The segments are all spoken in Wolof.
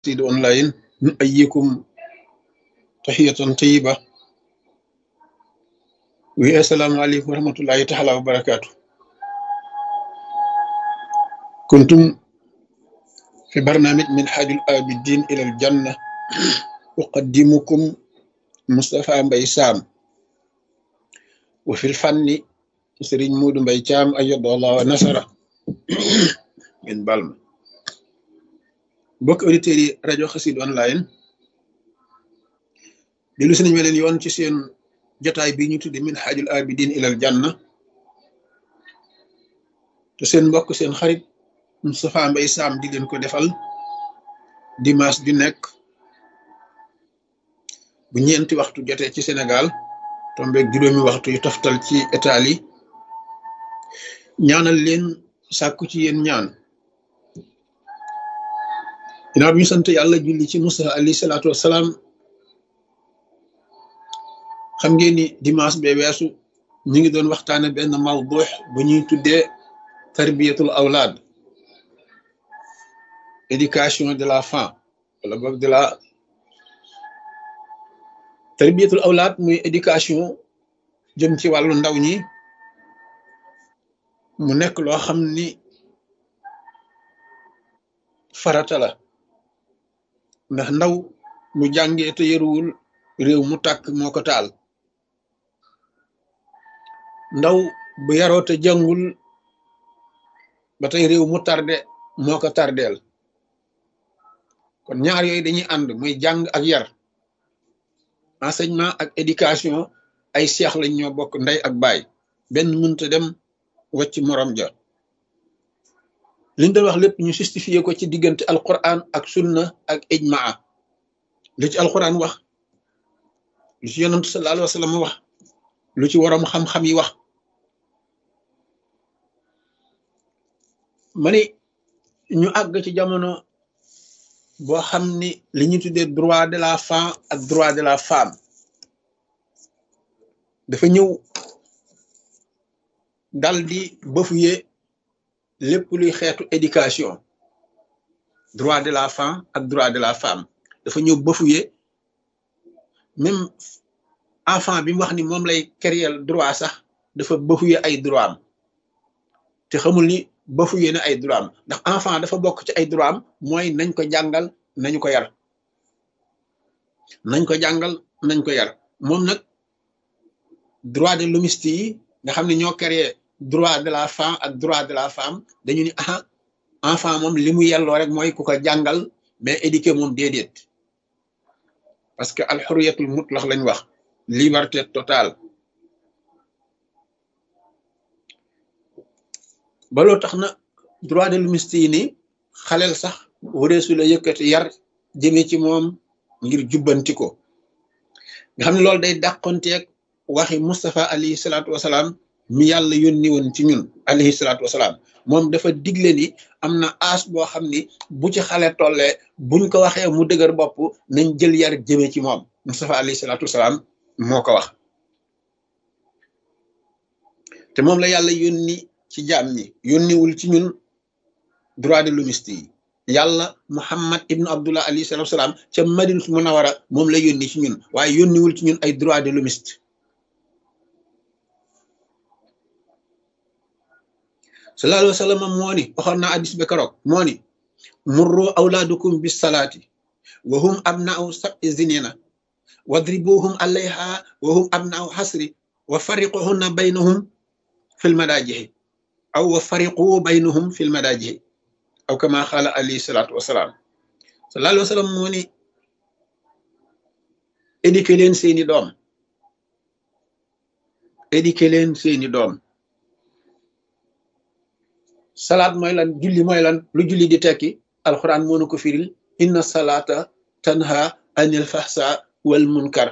سيد أونلاين نؤيكم تحية طيبة والسلام عليكم ورحمة الله تعالى وبركاته. كنتم في برنامج من حاج الآبدين إلى الجنة، أقدمكم مصطفى مبي سام، وفي الفن سرين مود مبي شام أيد الله ونصره من بالما. بوك أوديتيري راديو خسيد أونلاين ديلو سي نيو لين يون ci seen jotaay bi ñu tuddi min hajul abidin ilal janna te seen mbokk seen xarit Moustapha Mbaye Sam di leen ko defal dimanche di nekk bu ñeenti waxtu jotee ci Sénégal tombeeg juróomi waxtu yu toftal ci Italie. ñaanal leen sàkku ci yéen ñaan ginnaaw bi ñu sant yàlla julli ci Musa alayhi salaatu wassalaam. xam ngeen ni dimanche bee weesu ñu ngi doon waxtaane benn mawdux bu ñuy tuddee tarbiyatul awlaad, éducation de la femme wala boog de la tarbiyatul awlaad muy éducation jëm ci wàllu ndaw ñi. mu nekk loo xam ni farata la, ndax ndaw mu jàngee te yaruwul réew mu tàkk moo ko taal. ndaw bu yaroo te jàngul ba tey réew mu tarde moo ko tardeel. kon ñaar yooyu dañuy ànd, muy jàng ak yar, enseignement ak éducation ay seex lañ, ñoo bokk ndey ak baay, benn mënta dem wacc morom ja. liñ doon wax lépp ñu justifié ko ci diggante alquran ak sunna ak ijmaa. lu ci alquran wax, lu ci yonantu sallallahu alayhi wa sallam wax, lu ci waroom xam-xam yi wax. mani ñu àgg ci jamono boo xam ni li ñu tuddee droit de la femme ak droit de la femme dafa ñëw dal di bafouer lépp luy xeetu éducation. droit de la femme ak droit de la femme dafa ñëw bafouer même enfant bi mu wax ni moom lay créer droit sax dafa bafouer ay droit am te xamul ni bafouer na ay droit am, ndax enfant dafa bokk ci ay droit am mooy nañ ko jàngal nañu ko yar, nañ ko jàngal nañ ko yar. moom nag droit de l'hommiste yi nga xam ne ñoo créé droit de la femme ak droit de la femme dañu ni aha enfant moom li mu yelloo rek mooy ku ko jàngal, mais éduquer moom déedéet, parce que alxuriyatul mutlax lañ wax, liberté totale. ba loo tax na droit de l'hommiste yi ni xaleel sax wareesu la yëkkati yar jëme ci moom ngir jubbanti ko. nga xam ne loolu day dàqonteeg waxi Moustapha alayhi salaatu wasalaam mi yàlla yónni woon ci ñun alayhi salaatu wasalaam. moom dafa digle ni am na âge boo xam ni bu ci xale tollee buñ ko waxee mu dëgër bopp nañ jël yar jëme ci moom. Moustapha alayhi salaatu wasalaam moo ko wax, te moom la yàlla yónni ci jaam ñi, yónniwul ci ñun droit de l'hommiste yi. yàlla Muhammad ibnu Abdullah alayhi salaatu wasalaam ca Madinatu Munawara moom la yónni ci ñun, waaye yónniwul ci ñun ay droit de l'hommiste. sallallahu alayhi wa sallam moo ni, waxoon naa addis ba keroog, moo ni murru awlaadukum bis salaati wa hum abna'u sab'i sinina wadribuhum alayha wa hum abna'u hasri wa fariquhunna baynahum fil madaajihi aw wa fariqu baynahum fil madaajihi aw kama xaala alayhi salaatu wasalaam. sallallahu alayhi wa sallam moo ni éduquer leen seeni doom, éduquer leen seeni doom. salaat mooy lan, julli mooy lan, lu julli di tekki alxuraan moo nu ko firil, inna salaata tanha anil fahsa wal munkar.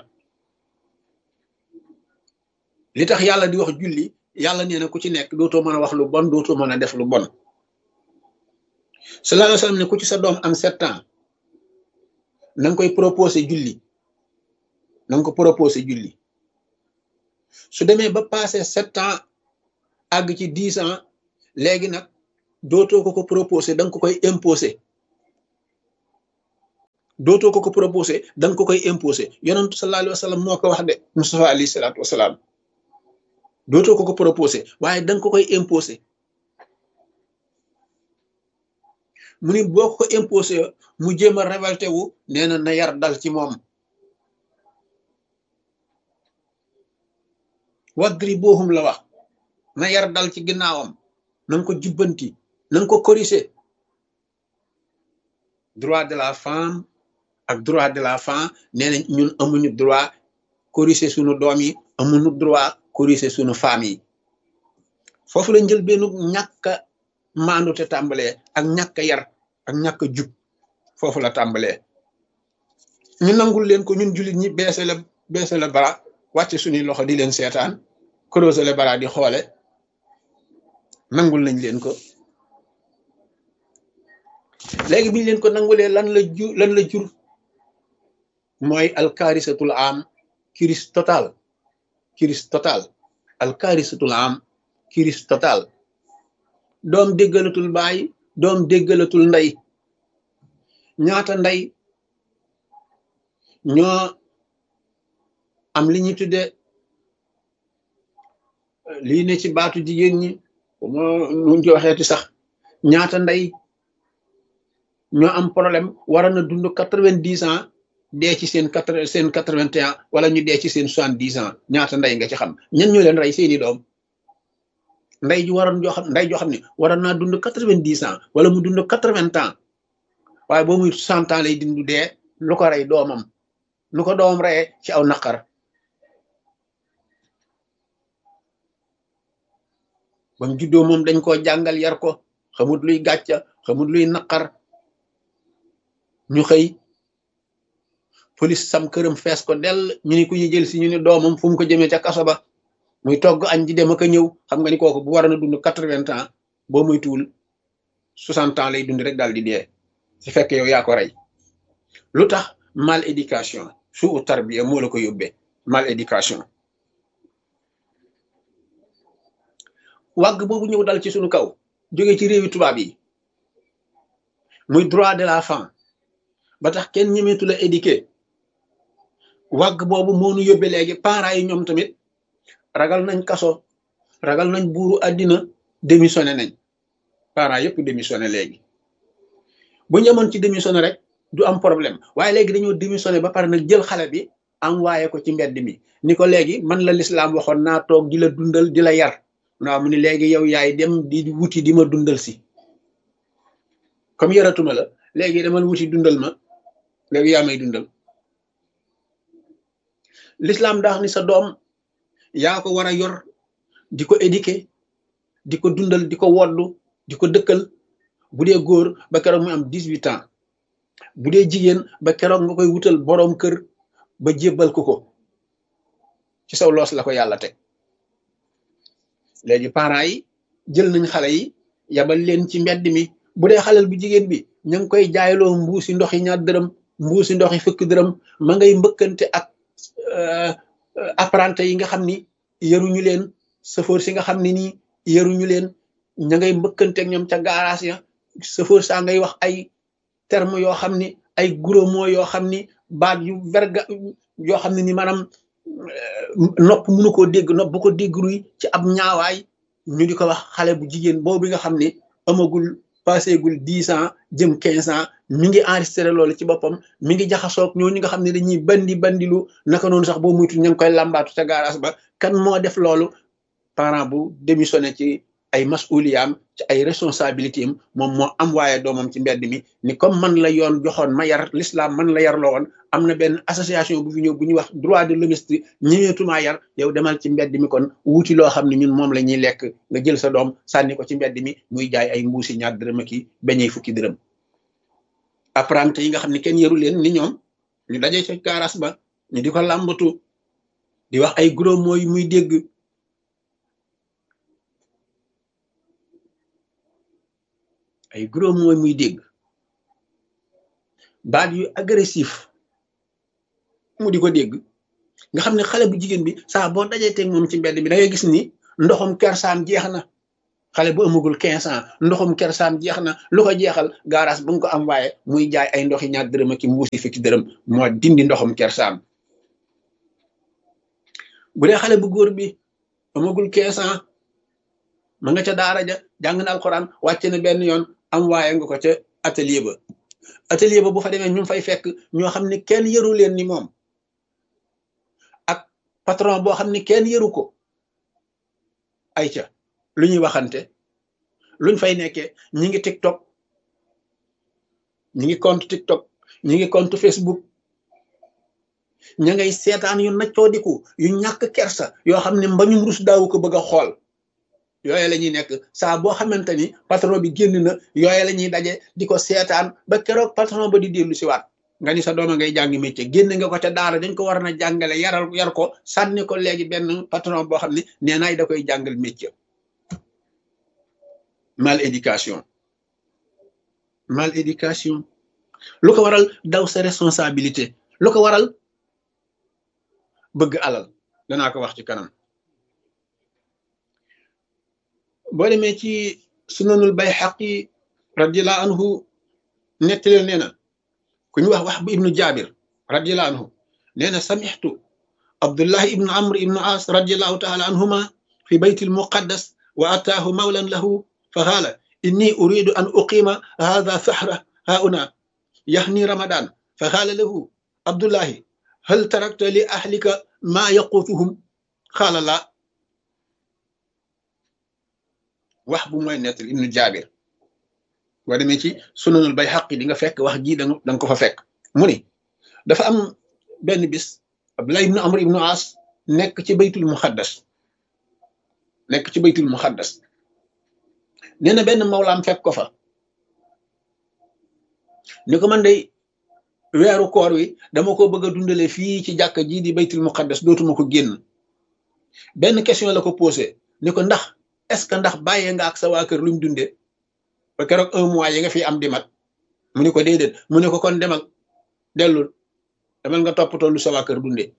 li tax yàlla di wax julli, yàlla nee na ku ci nekk dootoo mën a wax lu bon, dootoo mën a def lu bon. sallallahu alayhi wa sallam ne ku ci sa doom am 7 ans na nga koy proposé julli, na nga ko proposé julli. su demee ba passé 7 ans àgg ci 10 ans léegi nag dootoo ko proposé, da nga ko koy imposé. dootoo ko proposé da nga ko koy imposé yonentu sallallahu alayhi wa sallam moo ko wax de Mustafa alayhi salaatu wasalaam dootoo ko proposé waaye da nga ko koy imposé mu ni boo ko imposé mu jéem a révolté wu nee na yar dal ci moom wadribuhum la wax na yar dal ci ginnaawam na nga ko jubbanti na nga ko corriger droit de la femme ak droit de la femme nee na ñun amuñu droit corriger suñu doom yi amuñu droit corriger suñu femme yi foofu la njël benn ñàkk a maandu te tàmbalee ak ñàkk a yar ak ñàkk a jub foofu la tàmbalee ñu nangul leen ko ñun jullit ñi beese la bara wàcce suñuy loxo di leen seetaan croiser le bara di xoole nangul nañ leen ko léegi biñu leen ko nangulee lan la jur mooy alkaarisatul am crise total alkaarisatul am crise total doom déggalatul baay doom déggalatul ndey ñaata ndey ñoo am li ñuy tudde lii ne ci baatu jigéen ñi nuñ ko waxeeti sax ñaata ndey ñoo am problème waroon na dund 90 ans dee ci seen 81 wala ñu dee ci seen 70 ans ñaata ndey nga ci xam ñan ñoo leen rey seeni doom ndey ju waroon joo xam ne waroon naa dund 90 ans wala mu dund 80 ans waaye boo muy 60 ans lay dindu dee lu ko rey doomam nu ko doomam reyee ci aw naqar bam juddoo moom dañ koo jàngal yar ko xamut luy gàcca xamut luy naqar ñu xëy police sam këram fees ko dell ñu ni ku ñu jël si ñu ni doomam fu mu ko jëmee ca kaso ba muy togg añ di dem ak a ñëw xam nga ni kooku bu waroon a dund 80 ans boo muy tuul 60 ans lay dund rek daal di dee su fekkee yow yaa ko rey lu tax mal éducation suu tarbiya moo la ko yóbbee mal éducation wàgg boobu ñëw dal ci suñu kaw jóge ci réewi tubaab yi muy droit de la femme ba tax kenn ñemeetu la éduqué wàgg boobu moo nu yóbbee léegi parents yi ñoom tamit ragal nañ kaso ragal nañ buuru àddina démissionné nañ parents yëpp démissionné léegi bu ñu amoon ci démissionné rek du am problème waaye léegi dañoo démissionné ba pare nag jël xale bi envoyé ko ci mbedd mi ni ko léegi man la lislaam waxoon naa toog di la dundal di la yar waaw mu ni léegi yow yaay dem di wuti di ma dundal si comme yaratuma la léegi dama wuti dundal ma léegi yaa may dundal l'islam daa wax ni sa doom yaa ko war a yor di ko éduquer di ko dundal di ko woddu di ko dëkkal bu dee góor ba keroog mu am 18 ans bu dee jigéen ba keroog nga koy wutal boroom kër ba jébbal ko ci saw loos la ko yàlla teg léegi parents yi jël nañ xale yi yabal leen ci mbedd mi bu dee xalel bu jigéen bi ñu ngi koy jaayloo mbuusi ndox yi ñaar dërëm mbuusi ndox yi fukki dërëm ma ngay mbëkkante ak apprenti yi nga xam ni yaruñu leen chauffeur si nga xam ne nii yaruñu leen ña ngay mbëkkante ak ñoom ca garage ya chauffeur saa ngay wax ay terme yoo xam ni ay gros mots yoo xam ni baat yu verga yoo xam ne ni maanaam nopp mënu koo dégg nopp bu ko dégg ruy ci ab ñaawaay ñu di ko wax xale bu jigéen boobu nga xam ni amagul passégul 10 ans jëm 15 ans mi ngi enregistré loolu ci boppam mi ngi jaxasoog ñoo ñi nga xam ne dañuy bandilu naka noonu sax boo muytu ñu ngi koy làmbaatu ca garage ba kan moo def loolu parent bu démissionné ci ay masuliyaam ci ay responsabilité am moom moo am waaye doomam ci mbedd mi ni comme man la yoon joxoon ma yar l'islam man la yar loo woon am na benn association bu fi ñëw bu ñuy wax droit de l'homme ñëweetumaa yar yow demal ci mbedd mi kon wuti loo xam ne ñun moom la ñuy lekk nga jël sa doom sànni ko ci mbedd mi muy jaay ay mbuusi ñaar dërëm ak i beñey fukki dërëm apprenti yi nga xam ne kenn yaru leen ni ñoom ñu daje ca garas ba ñu di ko làmbatu di wax ay gros mots muy dégg ay gros mots muy dégg baat yu agressif mu di ko dégg nga xam ne xale bu jigéen bi saa boo dajee teeg moom ci mbedd bi da ngay gis ni ndoxum kersaam jeex na xale bu amagul 15 ans ndoxum kersaam jeex na lu ko jeexal gaaraas bu nga ko am waaye muy jaay ay ndoxi ñaar dërëm ak mbuusi fukki dërëm moo dindi ndoxum kersaam. bu dee xale bu góor bi amagul 15 ans ma nga ca daara ja jàng na alxuraan wàcce na benn yoon am waaye nga ko ca atelier ba. atelier ba bu fa demee ñu fay fekk ñoo xam ne kenn yëru leen ni moom ak patron boo xam ne kenn yëru ko ay ca lu ñuy waxante luñ fay nekkee ñi ngi TikTok ñi ngi compte TikTok ñi ngi compte Facebook ña ngay seetaan yu naccoodiku yu ñàkk kersa yoo xam ne mbañum rus daawu ko bëgg a xool yooye la ñuy nekk saa boo xamante ni patron bi génn na yooye la ñuy daje di ko seetaan ba keroog patron ba di dellu si waat nga ni sa dooma ngay jàngi métier génn nga ko ca daara dañ ko war na jàngale yar ko sànni ko léegi benn patron boo xam ne nee naay da koy jàngal métier. mal éducation lu ko waral daw sa responsabilité lu ko waral bëgg alal danaa ko wax ci kanam. boo demee ci sunanul Bayhaqi radiyallahu anhu nettaleel nee na ku ñu wax bu ibnu Jaabir radiyallahu anhu nee na samixtu Abdullahi ibnu Amr ibnu As radiyallahu taala anhuma fi baytil muqaddas wa ataahu mawlan lahu fa qaala inni uridu an uqima hadha sahra hauna yahni ramadan fa qaala lahu Abdullahi hal tarakta li ahlika ma yaqutuhum qaala la. wax bu mooy nettal ibnu Jaabir boo demee ci sunanul Bayhaqi di nga fekk wax ji danga ko fa fekk mu ni dafa am benn bis Abdullah ibnu Amr ibnu As nekk ci baytul muqaddas nee na benn mawlaam fekk ko fa ni ko man day weeru koor wi dama ko bëgg a dundale fii ci jàkka ji di baytul muqaddas dootuma ko génn. benn question la ko posé ni ko ndax est-ce que ndax bàyyee nga ak sa waa kër luñ dundee ba keroog 1 mois yi nga fi am di mat mu ni ko déedéet mu ne ko kon demal nga toppatoo lu sa waa kër dundee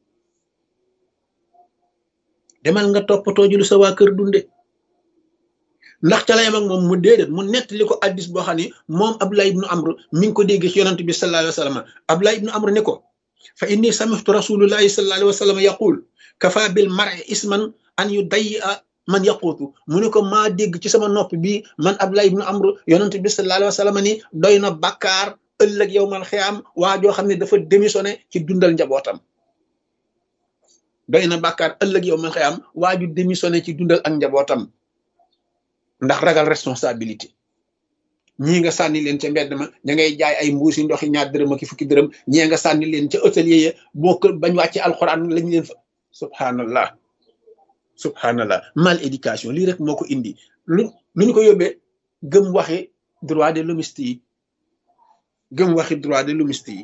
nga toppatoo ji lu sa waa kër dundee ndax ca la yem ak moom mu déedéet mu nettali ko addis boo xam ne moom Abdullah ibnu Amr mi ngi ko dégg ci yonent bi sallallahu alayhi wa sallam Abdullah ibnu Amr ni ko fa inni samihtu rasulullahi sallallahu alayhi wa sallam yaqul kafa bil mar'i isman an yudayya man yaquutu mu ne ko maa dégg ci sama nopp bi man Abdullah ibnu Amr yonent bi sallallahu alayhi wa sallam ni doy na bàkkaar ëllëg yowmal xiyaam waa joo xam ne dafa démissionné ci dundal njabootam. doy na bàkkaar ëllëg yowmal xiyaam waa ju démissionné ci dundal ak njabootam ndax ragal responsabilité. ñii nga sànni leen ca mbedd ma ña ngay jaay ay mbuusi ndoxi ñaar dërëm ak fukki dërëm ñii nga sànni leen ca hôtelier ya boo ko bañ wàcce alxuraan lañ leen fa subhanallah mal éducation lii rek moo ko indi lu ñu ko yóbbee gëm waxi droit de l'hommiste yi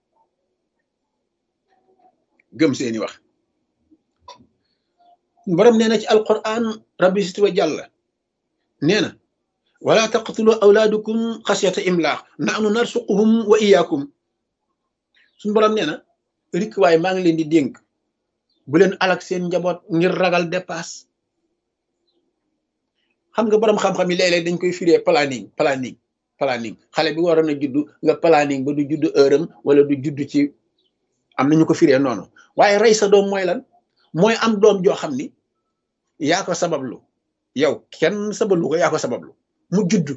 gëm seeni wax. borom nee na ci alquran rabbi situ wa jàlla nee na wala taqtulu awlaadukum xasiyata imlaax nahnu narsuquhum wa iyaakum suñu borom nee na rik waaye maa ngi leen di dénk bu leen alak seen njaboot ngir ragal dépasse. xam nga borom xam-xam yi léeg-léeg dañ koy firee planning xale bi waroon a juddu nga planning ba du juddu heure am wala du juddu ci am nañu ko firee noonu waaye rey sa doom mooy lan mooy am doom joo xam ni yaa ko sabablu yow kenn sabablu ko yaa ko sabablu mu juddu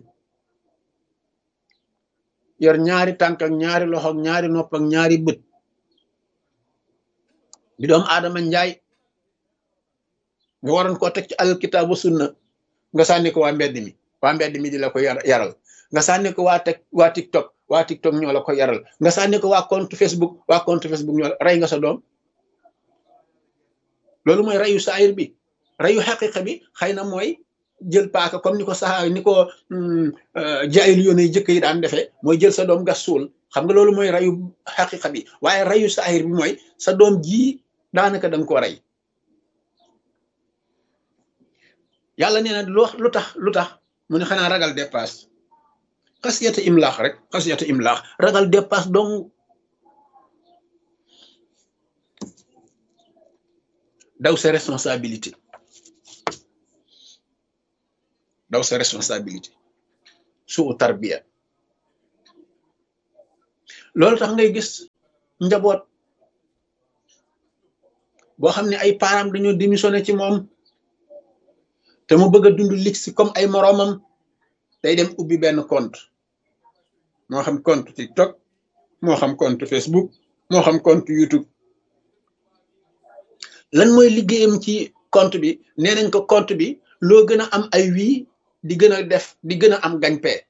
yor ñaari tànk ak ñaari loxo ak ñaari nopp ak ñaari bët di doom aadama njaay nga waroon koo teg ci alkitaab wa sunna nga sànni ko waa mbedd mi di la ko yaral nga sànni ko waa TikTok ñoo la ko yaral nga sànni ko waa compte Facebook ñoo rey nga sa doom. loolu mooy reyu saayir bi. reyu xaqiqa bi xëy na mooy jël paaka comme ni ko jaayil yoon yi jëkk yi daan defee mooy jël sa doom gas suul xam nga loolu mooy reyu xaqiqa bi waaye reyu saayir bi mooy sa doom ji daanaka da nga ko rey. yàlla nee na lu tax mu ne xanaa ragal dépasse xasiyata imlaax ragal dépasse donc daw sa responsabilité. daw sa responsabilité suu tarbiya loolu tax ngay gis njaboot boo xam ne ay parents dañoo démissionné ci moom te mu bëgg a dund luxe comme ay moroomam day dem ubbi benn compte moo xam compte TikTok moo xam compte Facebook moo xam compte YouTube lan mooy liggéeyam ci compte bi nee nañ ko compte bi loo gën a am ay wii di gën a def di gën a am gagne-pain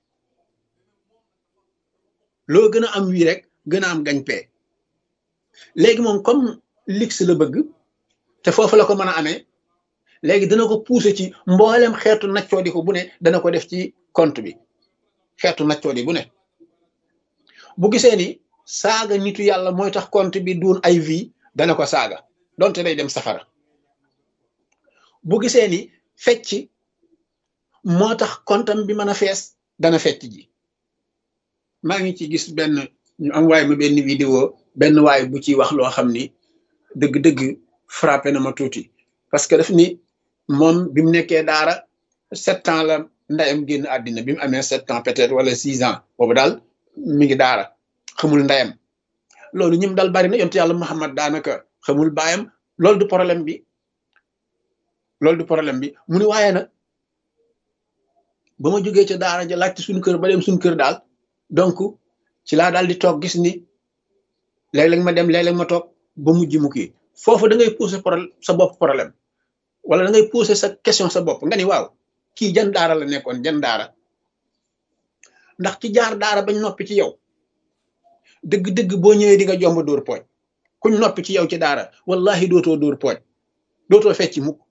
loo gën a am wii rek gën a am gagne-pain léegi moom comme luxe la bëgg te foofu la ko mën a amee léegi dana ko pousser ci mboolem xeetu naccoodi ko bu ne dana ko def ci compte bi xeetu naccoodi bu ne bu gisee ni saaga nitu yàlla mooy tax compte bi duun ay vie dana ko saaga donte day dem safara bu gisee ni fecc moo tax comptam bi mën a fees dana fecc ji maa ngi ci gis benn ñu am waay ma benn vidéo benn waay bu ci wax loo xam ni dëgg-dëgg frappé na ma tuuti parce que daf ni moom bi mu nekkee daara 7 ans la ndeyam génn àddina bi mu amee 7 ans peut-être wala 6 ans boobu daal mi ngi daara xamul ndeyam loolu ñim dal bari na yonent yàlla Muhammad daanaka xamul baayam loolu du problème bi loolu du problème bi mu ni waaye nag ba ma jógee ca daara ja laajte suñu kër ba dem suñu kër daal donc ci laa daal di toog gis ni léeg-léeg ma dem léeg-léeg ma toog ba mujj mu kii foofu da ngay poser sa bopp problème wala da ngay poser sa question sa bopp nga ni waaw kii jan daara la nekkoon jan daara ndax ci jaar daara bañ noppi ci yow dëgg-dëgg boo ñëwee di nga jomb dóor pooj kuñ noppi ci yow ci daara wallahi dootoo dóor pooj dootoo fecc mukk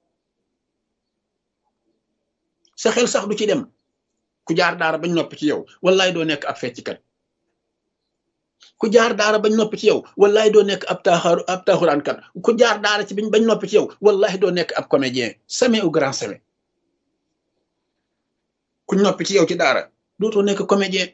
sa xel sax du ci dem ku jaar daara bañ noppi ci yow wallahi doo nekk ab fecckat ku jaar daara bañ noppi ci yow wallahi doo nekk ab taaxuraankat ku jaar daara ci bañ noppi ci yow wallahi doo nekk ab comédien jamais ou grand jamais ku noppi ci yow ci daara dootoo nekk comédien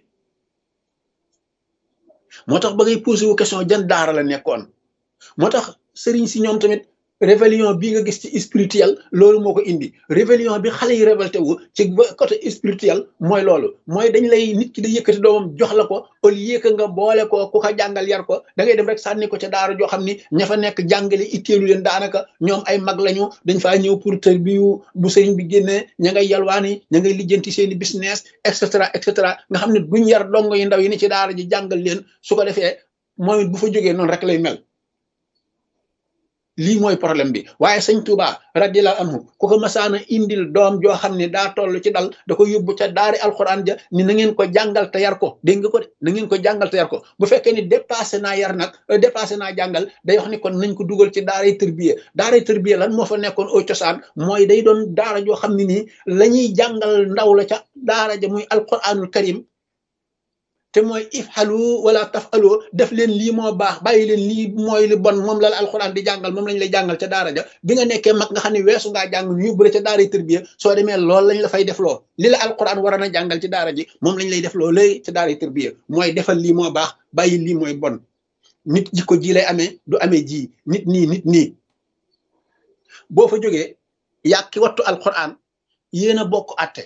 moo tax ba ngay posé wu question jan daara la nekkoon moo tax sëriñ si ñoom tamit rébellion bii nga gis ci spirituel loolu moo ko indi rébellion bi xale yi révolté wu ci côté spirituel mooy loolu mooy dañ lay nit ki da yëkkati doomam jox la ko au lieu que nga boole ko ku ko jàngal yar ko da ngay dem rek sànni ko ca daara joo xam ni ña fa nekk jàngale itteelu leen daanaka ñoom ay mag lañu dañ faa ñëw pour tër bi bu sëriñ bi génnee ña ngay yalwaani ña ngay lijjanti seeni business et cetera nga xam ne duñ yar dongo yi ndaw yi ni ci daara ji jàngal leen su ko defee moom it bu fa jógee noonu rek lay mel lii mooy problème bi waaye sëñ Touba radiyallahu anhu ku ko masaana indil doom joo xam ne daa toll ci dal da ko yóbbu ca daari alquran ja ni na ngeen ko jàngal te yar ko dégg nga ko de na ngeen ko jàngal te yar ko bu fekkee ni dépassé naa yar nag dépassé naa jàngal day wax ni kon nañ ko dugal ci daaray tërbiye lan moo fa nekkoon au cosaan mooy day doon daara joo xam ne nii la ñuy jàngal ndaw la ca daara ja muy alquranul karim te mooy ifhalu wala tafalu def leen lii moo baax bàyyi leen lii mooy li bon moom la alxuraan di jàngal moom lañ lay jàngal ca daara ja bi nga nekkee mag nga xam ne weesu ngaa jàng ñu yóbbu la ca daara tërbiya soo demee loolu lañ la fay def loo li la alxuraan waroon a jàngal ci daara ji moom lañ lay def loo lay ca daara tërbiya mooy defal lii moo baax bàyyi lii mooy bon nit jikko ji lay amee du amee ji nit nii boo fa jógee yàq ki wattu alxuraan yéen a bokk àtte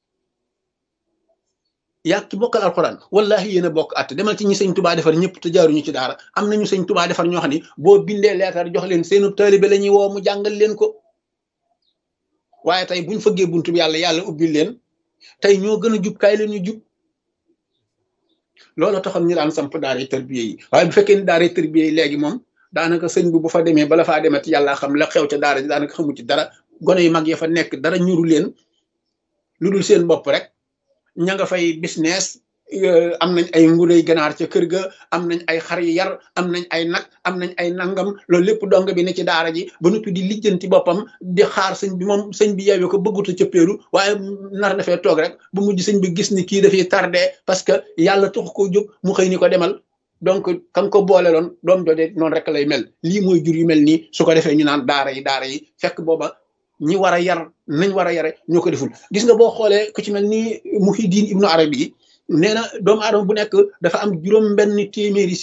yaa ki bokkal alxuraan wallahi yéen a bokk àtte demal ci ñi sëñ tubaa defar ñëpp te jaaruñu ci daara am nañu sëñ tubaa defar ñoo xam ne boo bindee leetar jox leen seenu taalibe la ñuy woo mu jàngal leen ko waaye tey buñ fëggee buntu bi yàlla ubbil leen tey ñoo gën a jub kaay leen ñu jub loolu taxoon ñu daan samp daara tërbiye yi waaye bu fekkee ni daara tërbiye yi léegi moom daanaka sëñ bi bu fa demee bala faa demati yàlla xam la xew ca daara ji daanaka xamu ci dara gone yu mag ya fa nekk dara ñuru leen lu dul seen bopp rek ña nga fay business am nañ ay nguley ganaar ca kër ga am nañ ay xar yi yar am nañ ay nag am nañ ay nangam loolu lépp dong bi ne ci daara ji ba noppi di lijjanti boppam di xaar sëñ bi moom sëñ bi yeewee ko bëgguta cëppeelu waaye nar na fee toog rek bu mujj sëñ bi gis ni kii dafay tardé parce que yàlla tax ko jóg mu xëy ni ko demal donc kan ko boole loon doom jooje noonu rek lay mel lii mooy jur yu mel nii su ko defee ñu naan daara yi fekk booba ñi war a yar nañ war a yare ñoo ko deful gis nga boo xoolee ku ci mel ni Muhyiddin Ibnu Arabi yi nee na doomu aadama bu nekk dafa am juróom benn téeméeri sidit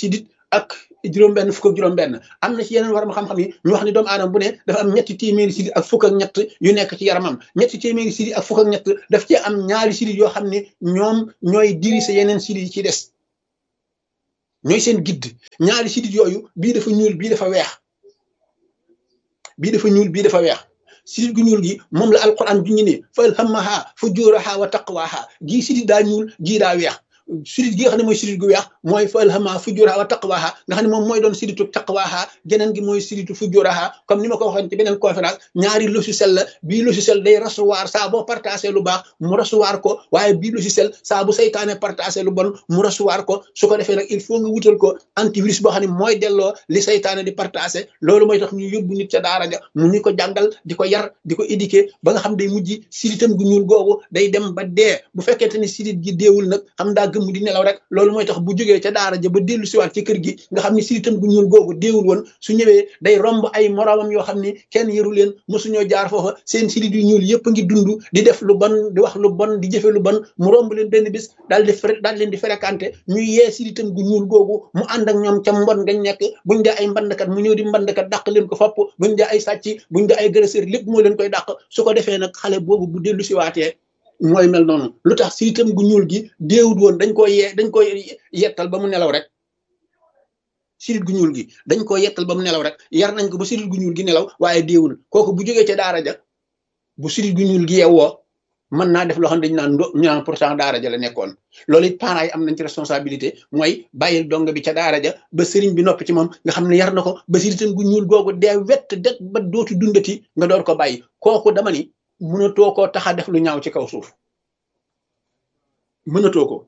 ak juróom-benn fukk ak juróom-benn am na ci yeneen waram xam-xam yi ñu wax ni doomu aadama bu ne dafa am ñetti téeméeri sidit ak fukk ak ñett yu nekk ci yaramam ñetti téeméeri sidit ak fukk ak ñett daf ci am ñaari sidit yoo xam ne ñoom ñooy diriger yeneen sidit yi ci des ñooy seen gidd ñaari sidit yooyu bii dafa ñuul bii dafa weex bii dafa ñuul bii dafa weex sidit gu ñuul gi moom la alquran ju ñu ne fa alhamaha fujuraha wa taqwaha gii sidit daa ñuul gii daa weex sidit gi nga xam ne mooy sidit gu weex mooy fa alhamaha fujuraha wa taqwaha nga xam ne moom mooy doon siditu taqwaha geneen gi mooy siditu fujuraha comme ni ma ko waxoon ci beneen conférence ñaari logiciel la bii logiciel day recevoir saa boo partagé lu baax mu recevoir ko waaye bii logiciel saa bu saytaane partagé lu bon mu recevoir ko su ko defee nag il faut nga wutal ko antivirus boo xam ne mooy delloo li saytaane di partagé loolu mooy tax ñu yóbbu nit ca daara ja mu ñu ko jàngal di ko yar di ko éduquer ba nga xam day mujj siditam gu ñuul googu day dem ba dee bu fekkente ni sidit gi deewul nag xam daa gëmm di nelaw rek loolu mooy tax bu jógee ca daara ja ba dellu siwaat ci kër gi nga xam ni siditam gu ñuul googu deewul woon su ñëwee day romb ay moroomam yoo xam ni kenn yëru leen mosuñoo jaar foofa seen sidit yu ñuul yëpp ngi dund di def lu bon di wax lu bon di jëfe lu bon mu romb leen benn bis daal leen di fréquenté ñuy yee siditam gu ñuul googu mu ànd ak ñoom ca mbon ngañ nekk buñ dee ay mbandkat mu ñëw di mbandkat dàq leen ko fopp buñ dee ay sàcc buñ dee ay agresseur lépp moo leen koy dàq su ko defee nag xale boobu bu dellu siwaatee mooy mel noonu lu tax siditam gu ñuul gi déewut woon dañ koy yettal ba mu nelaw rek sidit gu ñuul gi dañ ko yettal ba mu nelaw rek yar nañ ko ba sidit gu ñuul gi nelaw waaye déewul kooku bu jógee ca daara ja bu sidit gu ñuul gi yeewoo mën naa def loo xam ne dañu naan ñu naan pourtant daara ja la nekkoon loolu it parents yi am nañ ci responsabilité mooy bàyyil dong bi ca daara ja ba sëriñ bi noppi ci moom nga xam ne yar na ko ba siditam gu ñuul googu dee wett det ba dootu dundati nga door ko bàyyi kooku dama ni mënatoo koo tax a def lu ñaaw ci kaw suuf mënatoo ko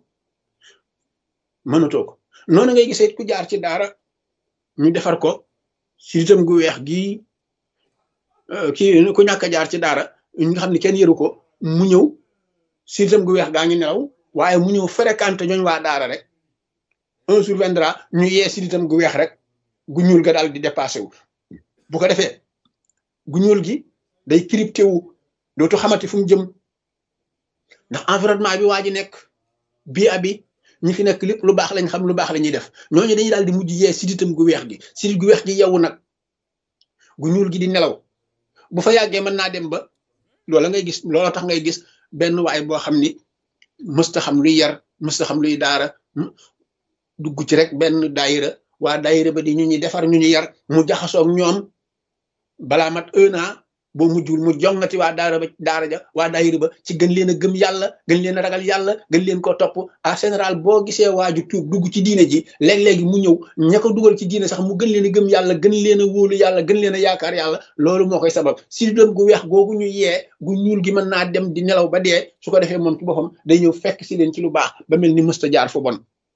noonu ngay gisee ku jaar ci daara ñu defar ko siditam gu weex gii kii ku ñàkk a jaar ci daara nga xam ne kenn yëru ko mu ñëw siditam gu weex gaa ngi nelaw waaye mu ñëw fréquenté ñooñ waa daara rek un jour viendra ñu yee siditam gu weex rek gu ñuul ga daal di dépassé wu bu ko defee gu ñuul gi day crypté wu dootu xamati fu mu jëm ndax environnement bi waa ji nekk bii abi ñi fi nekk lépp lu baax lañ xam lu baax la ñuy def ñooñu dañuy daal di mujj yee siditam gu weex gi sidit gu weex gi yeewu nag gu ñuul gi di nelaw bu fa yàggee mën naa dem ba loola tax ngay gis benn waay boo xam ni mësta xam luy yar mësta xam luy daara dugg ci rek benn daayira waa daayira ba di ñu ñuy defar ñu ñu yar mu jaxasoog ñoom balaa mat 1 an boo mujjul mu jongati waa daara ja waa daayira ba ci gën leen a gëm yàlla gën leen a ragal yàlla gën leen ko topp en général boo gisee waaju tuub dugg ci diine ji léeg-léegi mu ñëw ña ko dugal ci diine sax mu gën leen a gëm yàlla gën leen a wóolu yàlla gën leen a yaakaar yàlla loolu moo koy sabab siditam gu weex googu ñu yee gu ñuul gi mën naa dem di nelaw ba dee su ko defee moom ci boppam day ñëw fekk si leen ci lu baax ba mel ni mësta jaar fu bon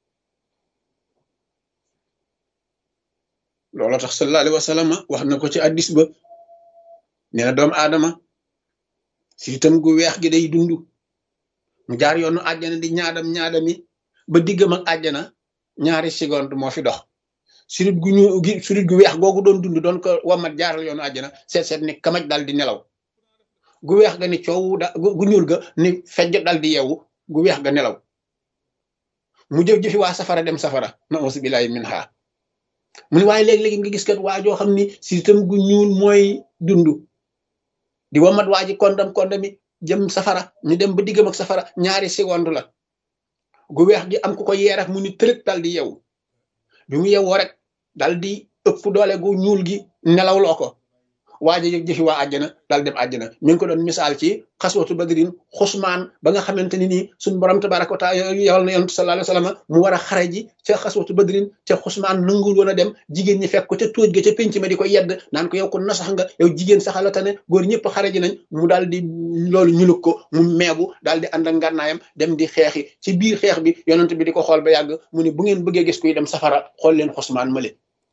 loolu tax sallallahu alayhi wa sallam wax na ko ci addis ba nee na doomu aadama siditam gu weex gi day dund mu jaar yoonu àjjana di ñaadami ba diggam ak àjjana ñaari seconde moo fi dox sidit gu weex googu doon dund doon ko wamat jaaral yoonu àjjana seet ni kamaj dal di nelaw gu weex ga ni coow gu ñuul ga ni fejj dal di yeewu gu weex ga nelaw mu jëf-jëfi waa safara dem safara na auzu billahi minha mu ni waaye léegi-léegi nga gis kat waa joo xam ni siditam gu ñuul mooy dund di wamat waa ji kondami jëm safara ñu dem ba diggam ak safara ñaari seconde la gu weex gi am ku ko yee rek mu ni tërëg dal di yeewu bi mu yeewoo rek dal di ëpp doole gu ñuul gi nelaw loo ko waaja jëfi waa àjjana daal dem àjjana mi ngi ko doon misaal ci xaswatu badrin xusmaan ba nga xamante ni nii suñu borom tabaraka wa taala yowal na yonent sallallahu alayhi wa sallam mu war a xare ji ca xaswatu badrin ca xusmaan nangul woon a dem jigéen ñi fekk ko ca tóoj ga ca pénc ma di ko yedd naan ko yow ko nasax nga yow jigéen saxala tane góor ñëpp xare ji nañ mu daal di loolu ñulug ko mu meebu daal di ànd ak ngànnaayam dem di xeexi ci biir xeex bi yonent bi di ko xool ba yàgg mu ne bu ngeen bëggee gis kuy dem safara xool leen xusmaan male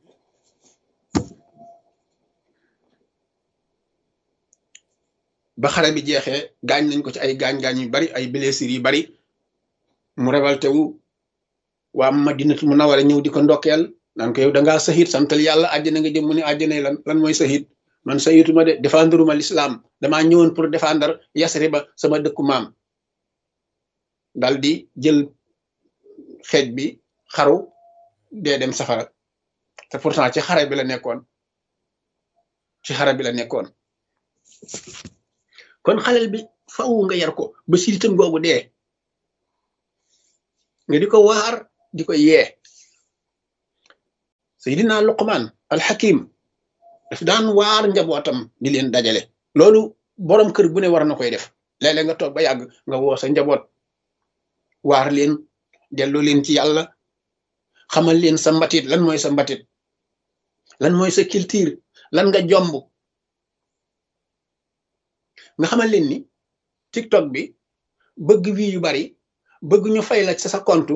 ba xare bi jeexee gaañ nañ ko ci ay gaañ-gaañ yu bari ay blessures yu bari mu révolté wu waa Madinatu Munawwara ñëw di ko ndokkeel naan ko yow da ngaa sahid santal yàlla àjjana nga jëm mu ne àjjana lan mooy sahid man sahiduma de défendre ma l'islam damaa ñëwoon pour défendre Yasriba sama dëkku maam dal di jël xeej bi xaru dee dem safara te pourtant ci xare bi la nekkoon ci xare bi la nekkoon kon xalel bi fawu nga yar ko ba silitam googu dee nga di ko waar di ko yee Seydina Luqman alxakim daf daan waar njabootam di leen dajale loolu borom kër bu ne war na koy def léeg-léeg nga toog ba yàgg nga woo sa njaboot waar leen delloo leen ci yàlla xamal leen sa mbatit lan mooy sa mbatit lan mooy sa culture lan nga jomb nga xamal leen ni TikTok bi bëgg vie yu bari bëgg ñu fay la ci sa compte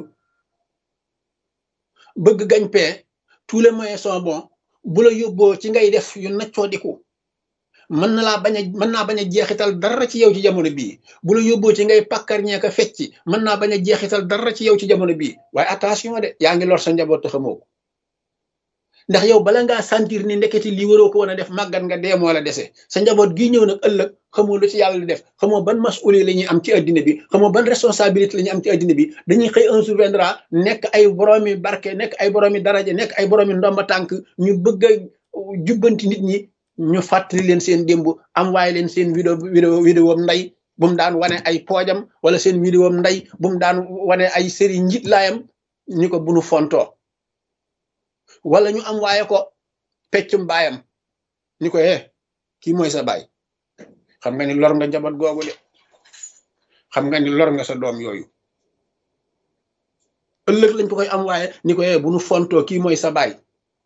bëgg gañ pee tous les moyens sont bons bu la yóbboo ci ngay def yu naccoo diku mën naa bañ a jeexital dara ci yow ci jamono bii bu la yóbboo ci ngay pàkkar ñeeka fecci mën naa bañ a jeexital dara ci yow ci jamono bii waaye attention de yaa ngi lor sa njaboot te xamoo ko ndax yow bala ngaa sentir ni ndeketi lii waroo ko woon a def màggat nga dee moo la dese sa njaboot gii ñëw nag ëllëg xamoo lu ci yàlla di def xamoo ban masuuli la ñuy am ci addina bi xamoo ban responsabilité la ñuy am ci addina bi dañuy xëy un jour viendra nekk ay boroomi barke nekk ay boroomi daraja nekk ay boroomi ndomba tànk ñu bëgg a jubbanti nit ñi ñu fàttali leen seen démb am waaye leen seen vidéom nday bu mu daan wane ay poojam wala seen vidéom nday bu mu daan wane ay série njit laayam ñu ko bunu fontoo wala ñu am waaye ko peccum baayam ñu ko kii mooy sa baay xam nga ni lor nga njaboot googu de xam nga ni lor nga sa doom yooyu ëllëg lañ ko koy am waaye ni ko bu nu fontoo kii mooy sa baay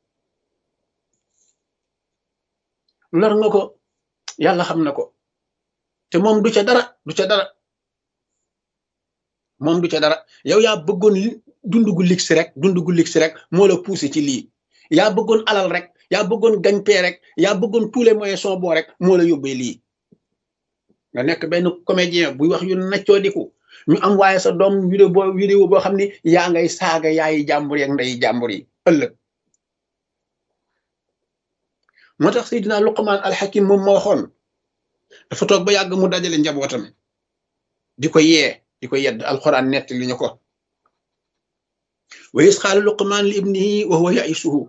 lor nga ko yàlla xam na ko te moom du ca dara moom du ca dara yow yaa bëggoon dund gu ligsi rek moo la poussé ci lii yaa bëggoon alal rek yaa bëggoon gañpee rek yaa bëggoon tous les moyens sont bons rek moo la yóbbee lii nga nekk benn comédien buy wax yu naccoo diku ñu am waaye sa doom vidéo boo xam ni yaa ngay saaga yaayi jàmbur yi ak ndeyi jàmbur yi ëllëg moo tax Seydina Luqman alxakim moom ma waxoon dafa toog ba yàgg mu dajale njabootam di ko yedd alquran nett li ñu ko wa is qaala Luqman li ibnihi wa huwa yaisuhu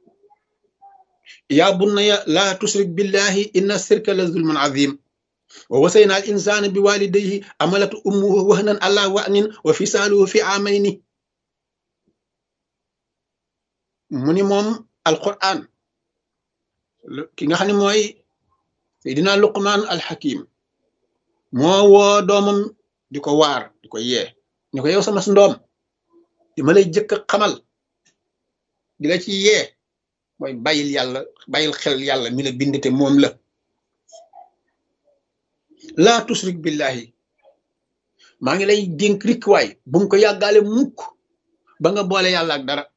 ya bunaya la tushrik billahi inna shirka la zulmun azim wa wasayna al insana bi walidayhi amalatu ummuhu wahnan ala wahnin wa fisaaluhu fi amayni mu ni moom alquran ki nga xam ne mooy Seydina Luqman alxakim moo woo doomam di ko waar di ko yee ni ko yow sama ndoom di ma lay jëkk xamal di la ci yee mooy bàyyil xel yàlla mi la bind te moom la laa tusrik billahi maa ngi lay dénk rik waay bu mu ko yàggaale mukk ba nga boole yàlla ak dara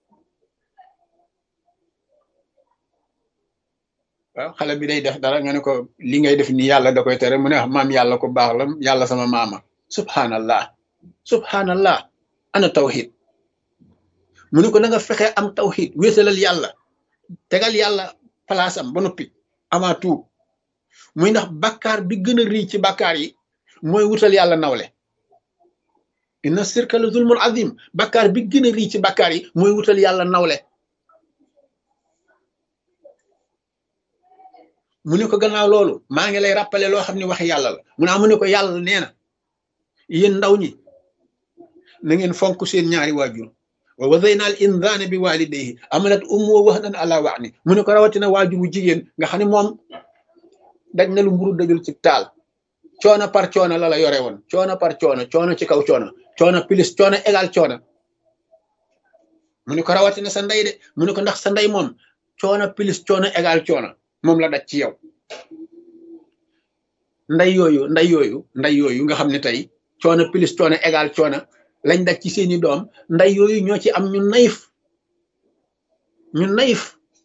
waaw xale bi day def dara nga ne ko li ngay def ni yàlla da koy tere mu ne wax maam yàlla ko baax la yàlla sama maama subhanallah ana tawxid mu ne ko na nga fexe am tawxid wéetalal yàlla tegal yàlla palaasam ba noppi avant tout muy ndax bàkkaar bi gën a rëy ci bàkkaar yi mooy wutal yàlla nawle inna shirka la zulmun azim bàkkaar bi gën a rëy ci bàkkaar yi mooy wutal yàlla nawle mu ne ko gannaaw loolu maa ngi lay rappelé loo xam ne wax yàlla la mu ne ko yàlla nee na yéen ndaw ñi na ngeen fonk seen ñaari waajur wa wasayna al insana bi walidayhi amalat ummuhu wahnan ala wahni mu ne ko rawatina waajur bu jigéen nga xam ne moom daj na lu mburu dajul ci taal coono par coono la yore woon coono par coono ci kaw coono plus coono égal coono mu ne ko rawatina sa ndey de mu ne ko ndax sa ndey moom coono plus coono égal coono moom la daj ci yow nday yooyu nga xam ne tey coono plus coono égal coono lañ daj ci seeni doom nday yooyu ñoo ci am ñu nayif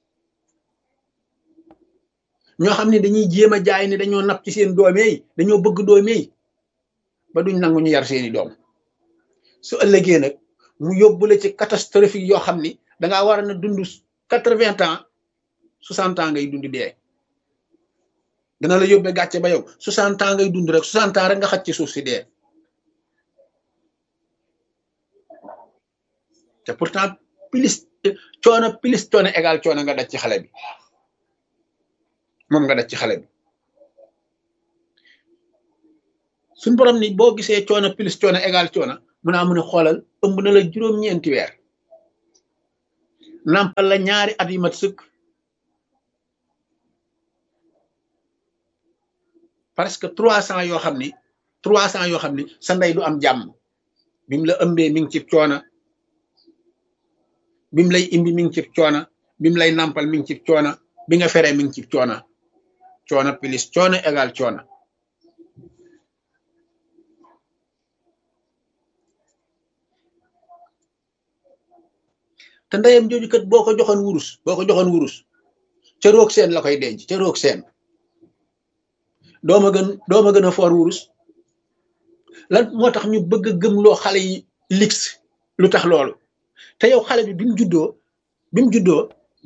ñoo xam ne dañuy jéem a jaay ne dañoo napp ci seen doomey dañoo bëgg doomey ba duñ nangu ñu yar seeni doom su ëllëgee nag mu yóbbu la ci catastrophique yoo xam ni dangaa war a na dund 80 ans 60 ans ngay dund dee dana la yóbbee gàcce ba yow 60 ans ngay dund rek 60 ans rek nga xaj ci suuf si dee te pourtant plus coono plus coono égal coono nga daj ci xale bi moom nga daj ci xale bi suñ borom ni boo gisee coono plus coono égal coono mun a xoolal ëmb na la juróom-ñeenti weer nampal la ñaari at yu mat sëkk presque 300 yoo xam ni 300 yoo xam ni sa ndey du am jàmm bi mu la ëmbee mi ngi ci coono bi mu lay imbi mi ngi ci coono bi mu lay nampal mi ngi ci coono bi nga feree mi ngi ci coono coono plus coono égal coono te ndeyam jooju kat boo ko joxoon wurus ca roog seen la koy denc ca roog seen dooma gën a foor wurus lan moo tax ñu bëgg a gëmloo xale yi lix lu tax loolu te yow xale bi bi mu juddoo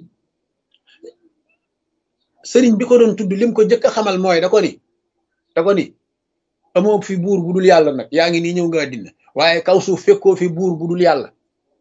sëriñ bi ko doon tudd lim ko jëkk a xamal mooy da ko ni amoo fi buur bu dul yàlla nag yaa ngi nii ñëw nga àddina waaye kaw suuf fekkoo fi buur bu dul yàlla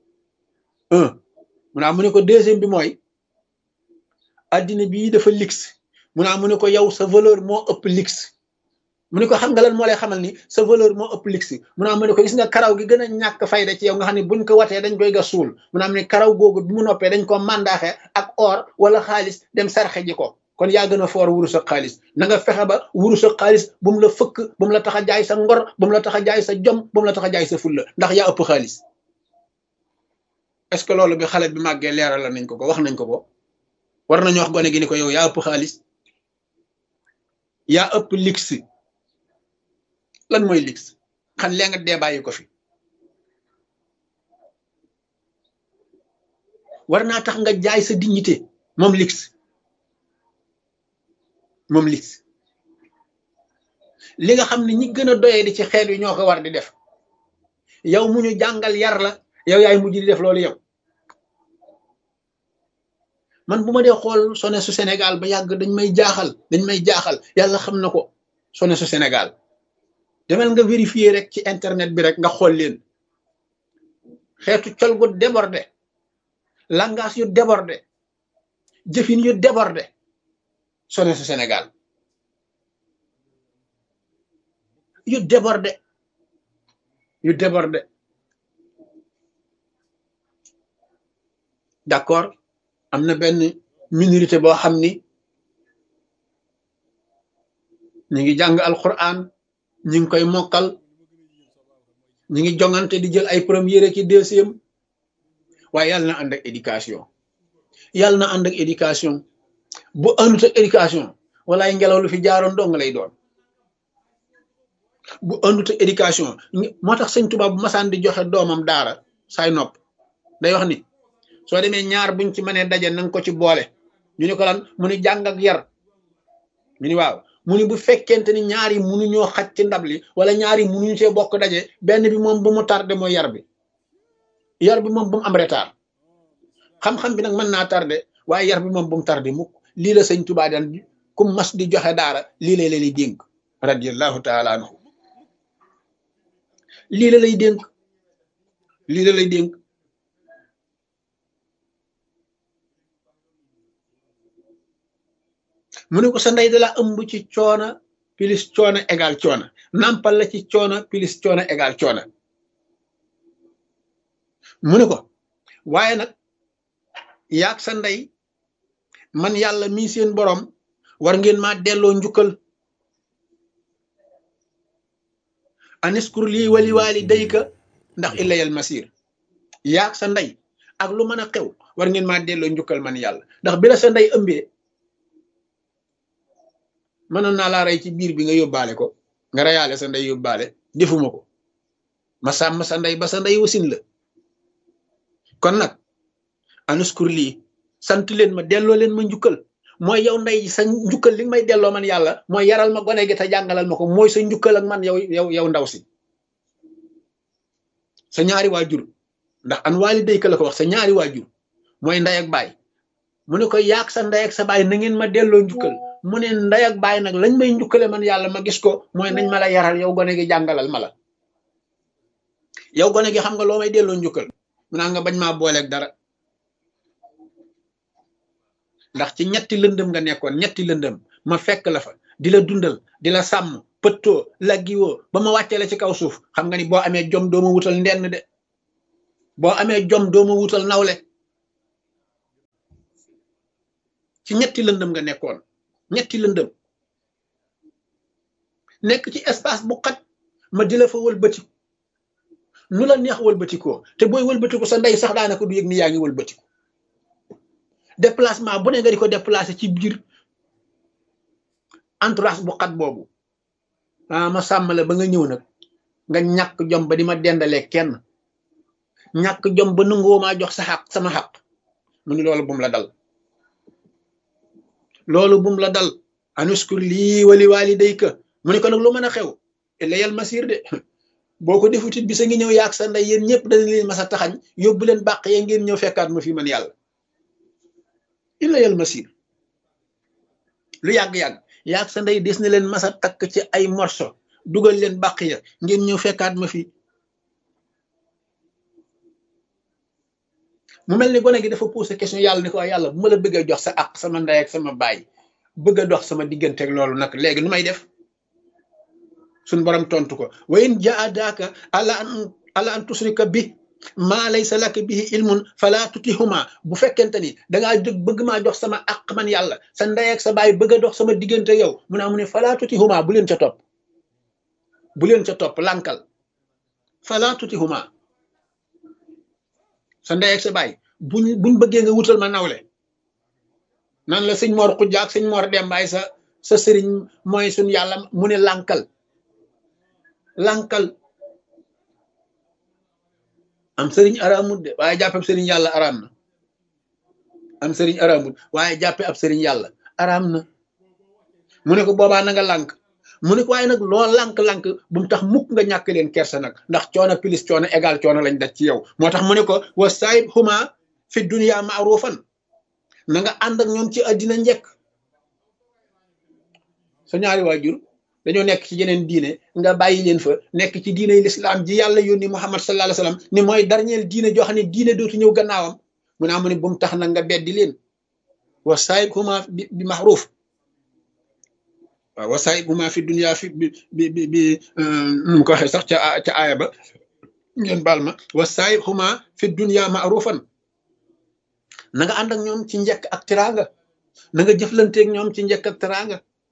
mu ne ko deuxième bi mooy àddina bii dafa lix mu ne ko yow sa valeur moo ëpp lix mu ne ko xam nga lan moo lay xamal ni sa valeur moo ëpp lix mu ne ko gis nga karaw gi gën a ñàkk fayda ci yow nga xam ne buñ ko watee dañ koy gas suul ne karaw googu bi mu noppee dañ ko mandaaxe ak or wala xaalis dem sarxe ji ko kon yaa gën a foor wurus ak xaalis na nga fexe ba wurus ak xaalis bu mu la fëkk bu mu la tax a jaay sa ngor bu mu la tax a jaay sa jom bu mu la tax a jaay sa fulla ndax yaa ëpp xaalis est-ce que loolu bi xale bi màggee leeral nañ ko wax nañ ko war nañu wax gone gi ni ko yow yaa ëpp xaalis yaa ëpp lix lan mooy lix xan lee nga dee bàyyi ko fi war naa tax nga jaay sa dignité moom lix li nga xam ne ñi gën a doyee di ci xeet wi ñoo ko war di def yow mu ñu jàngal yar la yow yaay mujj di def loolu yow man bu ma dee xool sone su Sénégal ba yàgg dañ may jaaxal yàlla xam na ko sone su Sénégal demal nga vérifier rek ci internet bi rek nga xool leen xeetu col gu débordé langage yu débordé jëfin yu débordé sone su Sénégal yu débordé d'accord am na benn minorité boo xam ni ñu ngi jàng alquran ñu ngi koy mokkal ñu ngi jongante di jël ay première ki deuxième waaye yàlla na ànd ak éducation bu àndut ak éducation walaay ngelaw lu fi jaaroon dong lay doon bu àndut ak éducation moo tax sëñ Tuubaa bu masaan di joxe doomam daara saay nopp day wax ni soo demee ñaar buñ ci mënee daje nanga ko ci boole ñu ne ko lan mu ni jàng ak yar ñu ni waaw mu ni bu fekkente ni ñaar yi munuñoo xaj ci ndab li wala ñaar yi munuñu see bokk daje benn bi moom bu mu tardé mooy yar bi moom bu mu am retard xam-xam bi nag mën naa tardé waaye yar bi moom bu mu tardé mukk lii la sëñ Tuubaa daan ku mas di joxe daara lii lay leen di dénk radiyallahu taala anhu lii la lay dénk mu ne ko sa ndey dala ëmb ci coona plus coona égal coona nampal la ci coona plus coona égal coona mu ne ko waaye nag yaag sa ndey man yàlla mii seen borom war ngeen maa delloo njukkal aniskur lii wali waali dayka ndax illayal masir yaag sa ndey ak lu mën a xew war ngeen maa delloo njukkal man yàlla ndax bi la sa ndey ëmbee mënoon naa laa rey ci biir bi nga yóbbaale ko nga reyaale sa ndey yóbbaale defuma ko ma sàmm sa ndey ba sa ndey wasin la kon nag anuskur lii sant leen ma delloo leen ma njukkal mooy yow ndey sa njukkal li nga may delloo man yàlla mooy yaral ma gone gi te jàngalal ma ko mooy sa njukkal ak man yow ndaw si sa ñaari waajur ndax an waali dayka la ko wax sa ñaari waajur mooy ndey ak baay mu ne ko yaag sa ndey ak sa baay na ngeen ma delloo njukkal mu ne ndey ak baay nag lañ may njukkale man yàlla ma gis ko mooy nañ ma la yaral yow gone gi jàngalal ma la yow gone gi xam nga loo may delloo njukkal mu naa nga bañ maa booleeg dara ndax ci ñetti lëndëm nga nekkoon ñetti lëndëm ma fekk la fa di la dundal di la sàmm pëttoo laggiwoo ba ma wàccee la ci kaw suuf xam nga ni boo amee jom dooma wutal ndenn de boo amee jom dooma wutal nawle ci ñetti lëndëm nga nekkoon ñetti lëndëm nekk ci espace bu xat ma di la fa wëlbatiku nu la neex wëlbatikoo te booy wëlbatiku sa ndey sax daanaka du yëg ni yaa ngi wëlbatiku déplacement bu ne nga di ko déplacé ci biir entourage bu xat boobu ma sàmm la ba nga ñëw nag nga ñàkk jom ba di ma dendalee kenn ñàkk jom ba nangoo maa jox sa xaq sama xaq mu ni loolu bum la dal loolu bum la dal anuskur lii wali walidayka mu ne ko nag lu mën a xew ilayal masir de boo ko defutit bi sa ngi ñëw yaag sa ndey yéen ñëpp dañ leen masa taxañ yóbbu leen bàq yee ngeen ñëw fekkaat ma fi man yàlla ilayal masir lu yàgg-yàgg yaag sa ndey des na leen masa takk ci ay morso dugal leen bàq ya ngeen ñëw fekkaat ma fi mu mel ni gone gi dafa posé question yàlla ni ko yàlla bu ma la bëggee jox sa àq sama ndey ak sama baay bëgg a dox sama diggante ak loolu nag léegi nu may def suñ borom tontu ko wa in jaadaaka ala an tusrika bi maa laysa laka bihi ilmun fala tutihuma bu fekkente ni dangaa jóg bëgg maa jox sama àq man yàlla sa ndey ak sa baay bëgg a dox sama diggante yow mu ne amu ne fala tutihuma bu leen ca topp bu leen ca topp lànkal fala tutihuma sa ndey ak sa baay buñ bëggee nga wutal ma nawle nan la sëñ Mor Xujja ak sëñ Mor Dembaay sa sëriñ mooy suñ yàlla mu ne lànkal am sëriñ araamut de waaye jàppe ab sëriñ yàlla araam na am sëriñ araamut waaye jàppe ab sëriñ yàlla araam na mu ne ko boobaa na nga lànk mu ne ko waaye nag loo lànk-lànk bu mu tax mukk nga ñàkk leen kersa nag ndax coono plus coono égal coono lañ daj ci yow moo tax mu ne ko wa saayib huma fi dunya maarufan na nga ànd ak ñoom ci àddina njëkk sa ñaari waajur dañoo nekk ci yeneen diine nga bàyyi leen fa nekk ci diine l'islam ji yàlla yónni Muhammad sallallahu alayhi wasallam ni mooy dernier diine joo xam ne diine dootu ñëw gannaawam mu ne amu ne bu mu tax nag nga beddi leen wa saayib huma bi maaruf waaw wa saayib huma fi dunya fi bi nu mu ko waxee sax ca aaya ba ngeen baal ma wa saayib huma fi dunya maarufan na nga ànd ak ñoom ci njëkk ak teraanga na nga jëflanteeg ñoom ci njëkk ak teraanga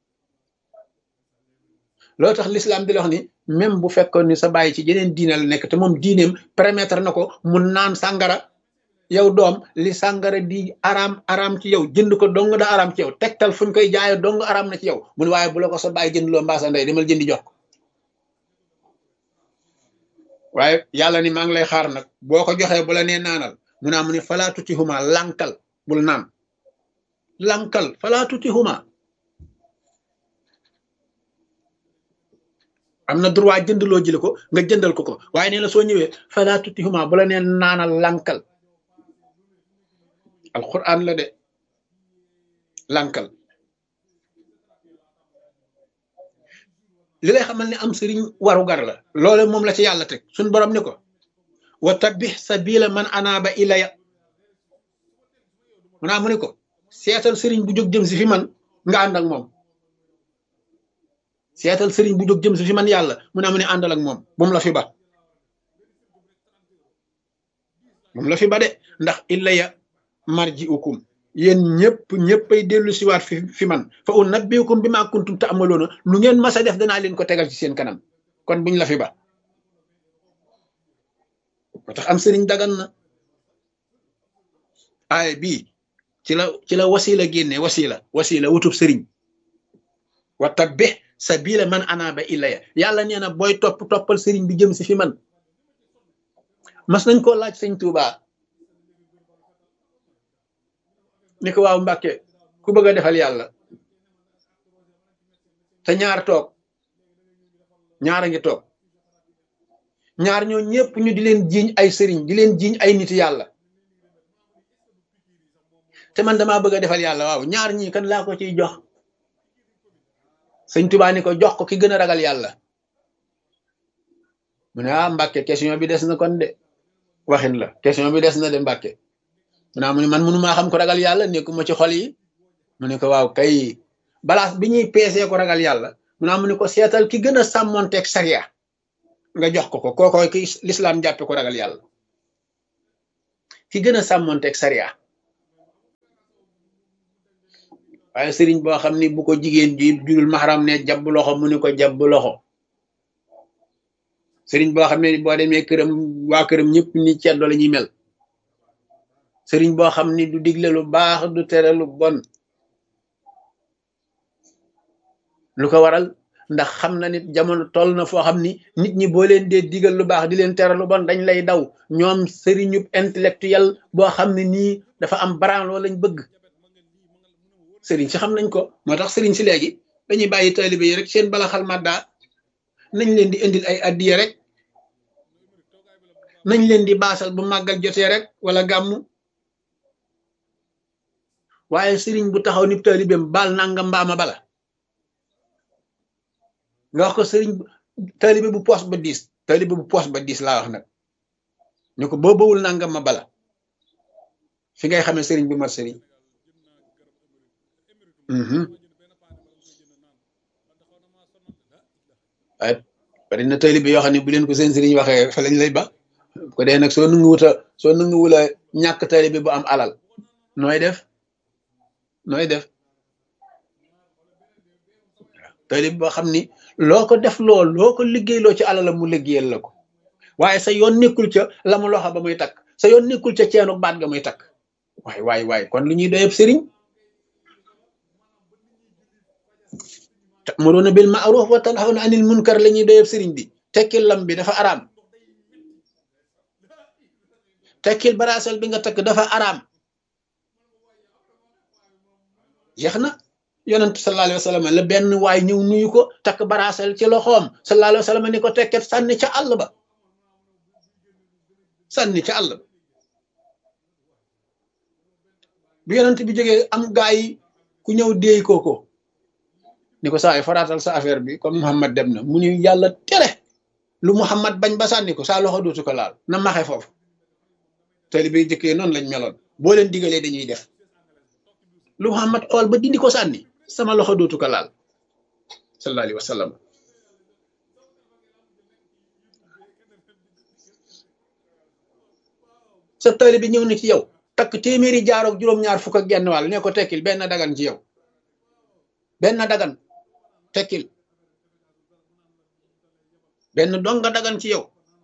loolu tax l'islam di la wax ni même bu fekkoon ni sa bàyyi ci yeneen diine la nekk te moom diineem permettre na ko mu naan sàngara yow doom li sàngara di araam ci yow jënd ko dong da araam ci yow tegtal fuñ koy jaaye dong araam na ci yow mu ne waaye bu la ko sa bàyyi jënd loo mbaa sa ndey demal jëndi jox ko waaye yàlla ni maa ngi lay xaar nag boo ko joxee bu la nee naanal mu naa mu ne falaa tutihuma lànkal bul naan lànkal falaa tutihuma am na droit jëndaloo jëli ko nga jëndal ko waaye nee na soo ñëwee falaa tutihuma bu la nee naanal lànkal alquran la de lànkal li lay xamal ne am sëriñ warugar la loole moom la ci yàlla teg suñ borom ni ko wa tabbih sabila man anaaba ilaya mu ne ko seetal sëriñ bu jóg jëm si fi man nga ànd ak moom seetal sëriñ bu jóg jëm si fi man yàlla mu ne àndal ak moom bu mu la fi ba de ndax ilaya marji'ukum yéen ñëppay dellu siwaat fi man fa unabbiukum bi ma kuntum ta'maluna lu ngeen mas a def danaa leen ko tegal ci seen kanam kon buñ la fi ba moo tax am sëriñ dagan na aay bii ci la wasila génne wasila wutub sëriñ wa tabbih sabila man anaba ilaya yàlla nee na booy toppal sëriñ bi jëm si fi man mas nañ koo laaj sëñ Tuubaa ni ko waaw Mbàkke ku bëgg a defal yàlla te ñaar a ngi toog ñaar ñoo ñëpp ñu di leen jiiñ ay sëriñ di leen jiiñ ay nit yàlla te man damaa bëgg a defal yàlla waaw ñaar ñii kan laa ko ciy jox sëñ Tuubaa ni ko jox ko ki gën a ragal yàlla mu ne Mbàkke question bi des na kon de waxin la question bi des na de Mbàkke mu naa mu ne man mënumaa xam ko ragal yàlla nekkuma ci xol yi mu ne ko waaw kay balaas bi ñuy peesee ko ragal yàlla mu naa mu ne ko seetal ki gën a sàmmonteeg sariya nga jox ko kookoo ki lislaam jàppe ko ragal yàlla ki gën a sàmmonteeg sariya waaye sëriñ boo xam ni bu ko jigéen ji jurul maxaram ne jabb loxo mu ni ko jabb loxo sëriñ boo xam ne boo demee këram waa këram ñëpp ni ceddo la ñuy mel sëriñ boo xam ni du digle lu baax du tere lu bon lu ko waral ndax xam na nit jamono toll na foo xam ni nit ñi boo leen dee digal lu baax di leen tere lu bon dañ lay daw ñoom sëriñu intellectuel boo xam ne nii dafa am branloo lañ bëgg sëriñ si xam nañ ko moo tax sëriñ si léegi dañuy bàyyi taalibe yi rek seen bala xal madda nañ leen di indil ay addiye rek nañ leen di baasal bu màggal jotee rek wala gàmmu waaye sëriñ bu taxaw ni taalibeem baal nangam mbaama bala nga wax ko sëriñ taalibe bu poos ba diis taalibe bu poos ba diis laa wax nag ñu ko boo bawul nangam ma bala fi ngay xamee sëriñ bu mat sëriñ waaye bari na taalibe yoo xam ne bu leen ko seen sëriñ waxee fa lañ lay ba ko dee nag soo nanguwula ñàkk taalibe bu am alal nooy def taalibe boo xam ni loo ko def loo ko liggéeyloo ci alalam mu liggéeyal la ko waaye sa yoon nekkul ca la mu loxo ba muy takk sa yoon nekkul ca ceenu baat ga muy takk waay kon lu ñuy doyeb sëriñ ta'muruna bil ma'ruf wa tanhawna anil munkar la ñuy doyeb sëriñ bi tekkil lam bi dafa araam tekkil baraasal bi nga takk dafa araam jeex na yonent sallallahu alayhi wa sallam la benn waay ñëw nuyu ko takk baraasal ci loxoom sallallahu alayhi wa sallam ni ko tekket sànni ca àll ba bu yonent bi jógee am gaa yi ku ñëw déey kooko ni ko saa yi faraatal sa affaire bi comme Muhammad dem na mu ni yàlla tere lu Muhammad bañ ba sànni ko saa loxo dootu ko laal na maxe foofu taalibe yi jëkkee noonu lañ meloon boo leen digalee dañuy def lu Muhammad xool ba dindi ko sànni sama loxo dootu ko laal sallallahu alayhi wa sallam sa taalibe bi ñëw na ci yow takk téeméeri jaaroog juróom-ñaar fukk ak genn wàll ne ko tekkil benn dagan ci yow benn dagan tekkil benn donga dagan ci yow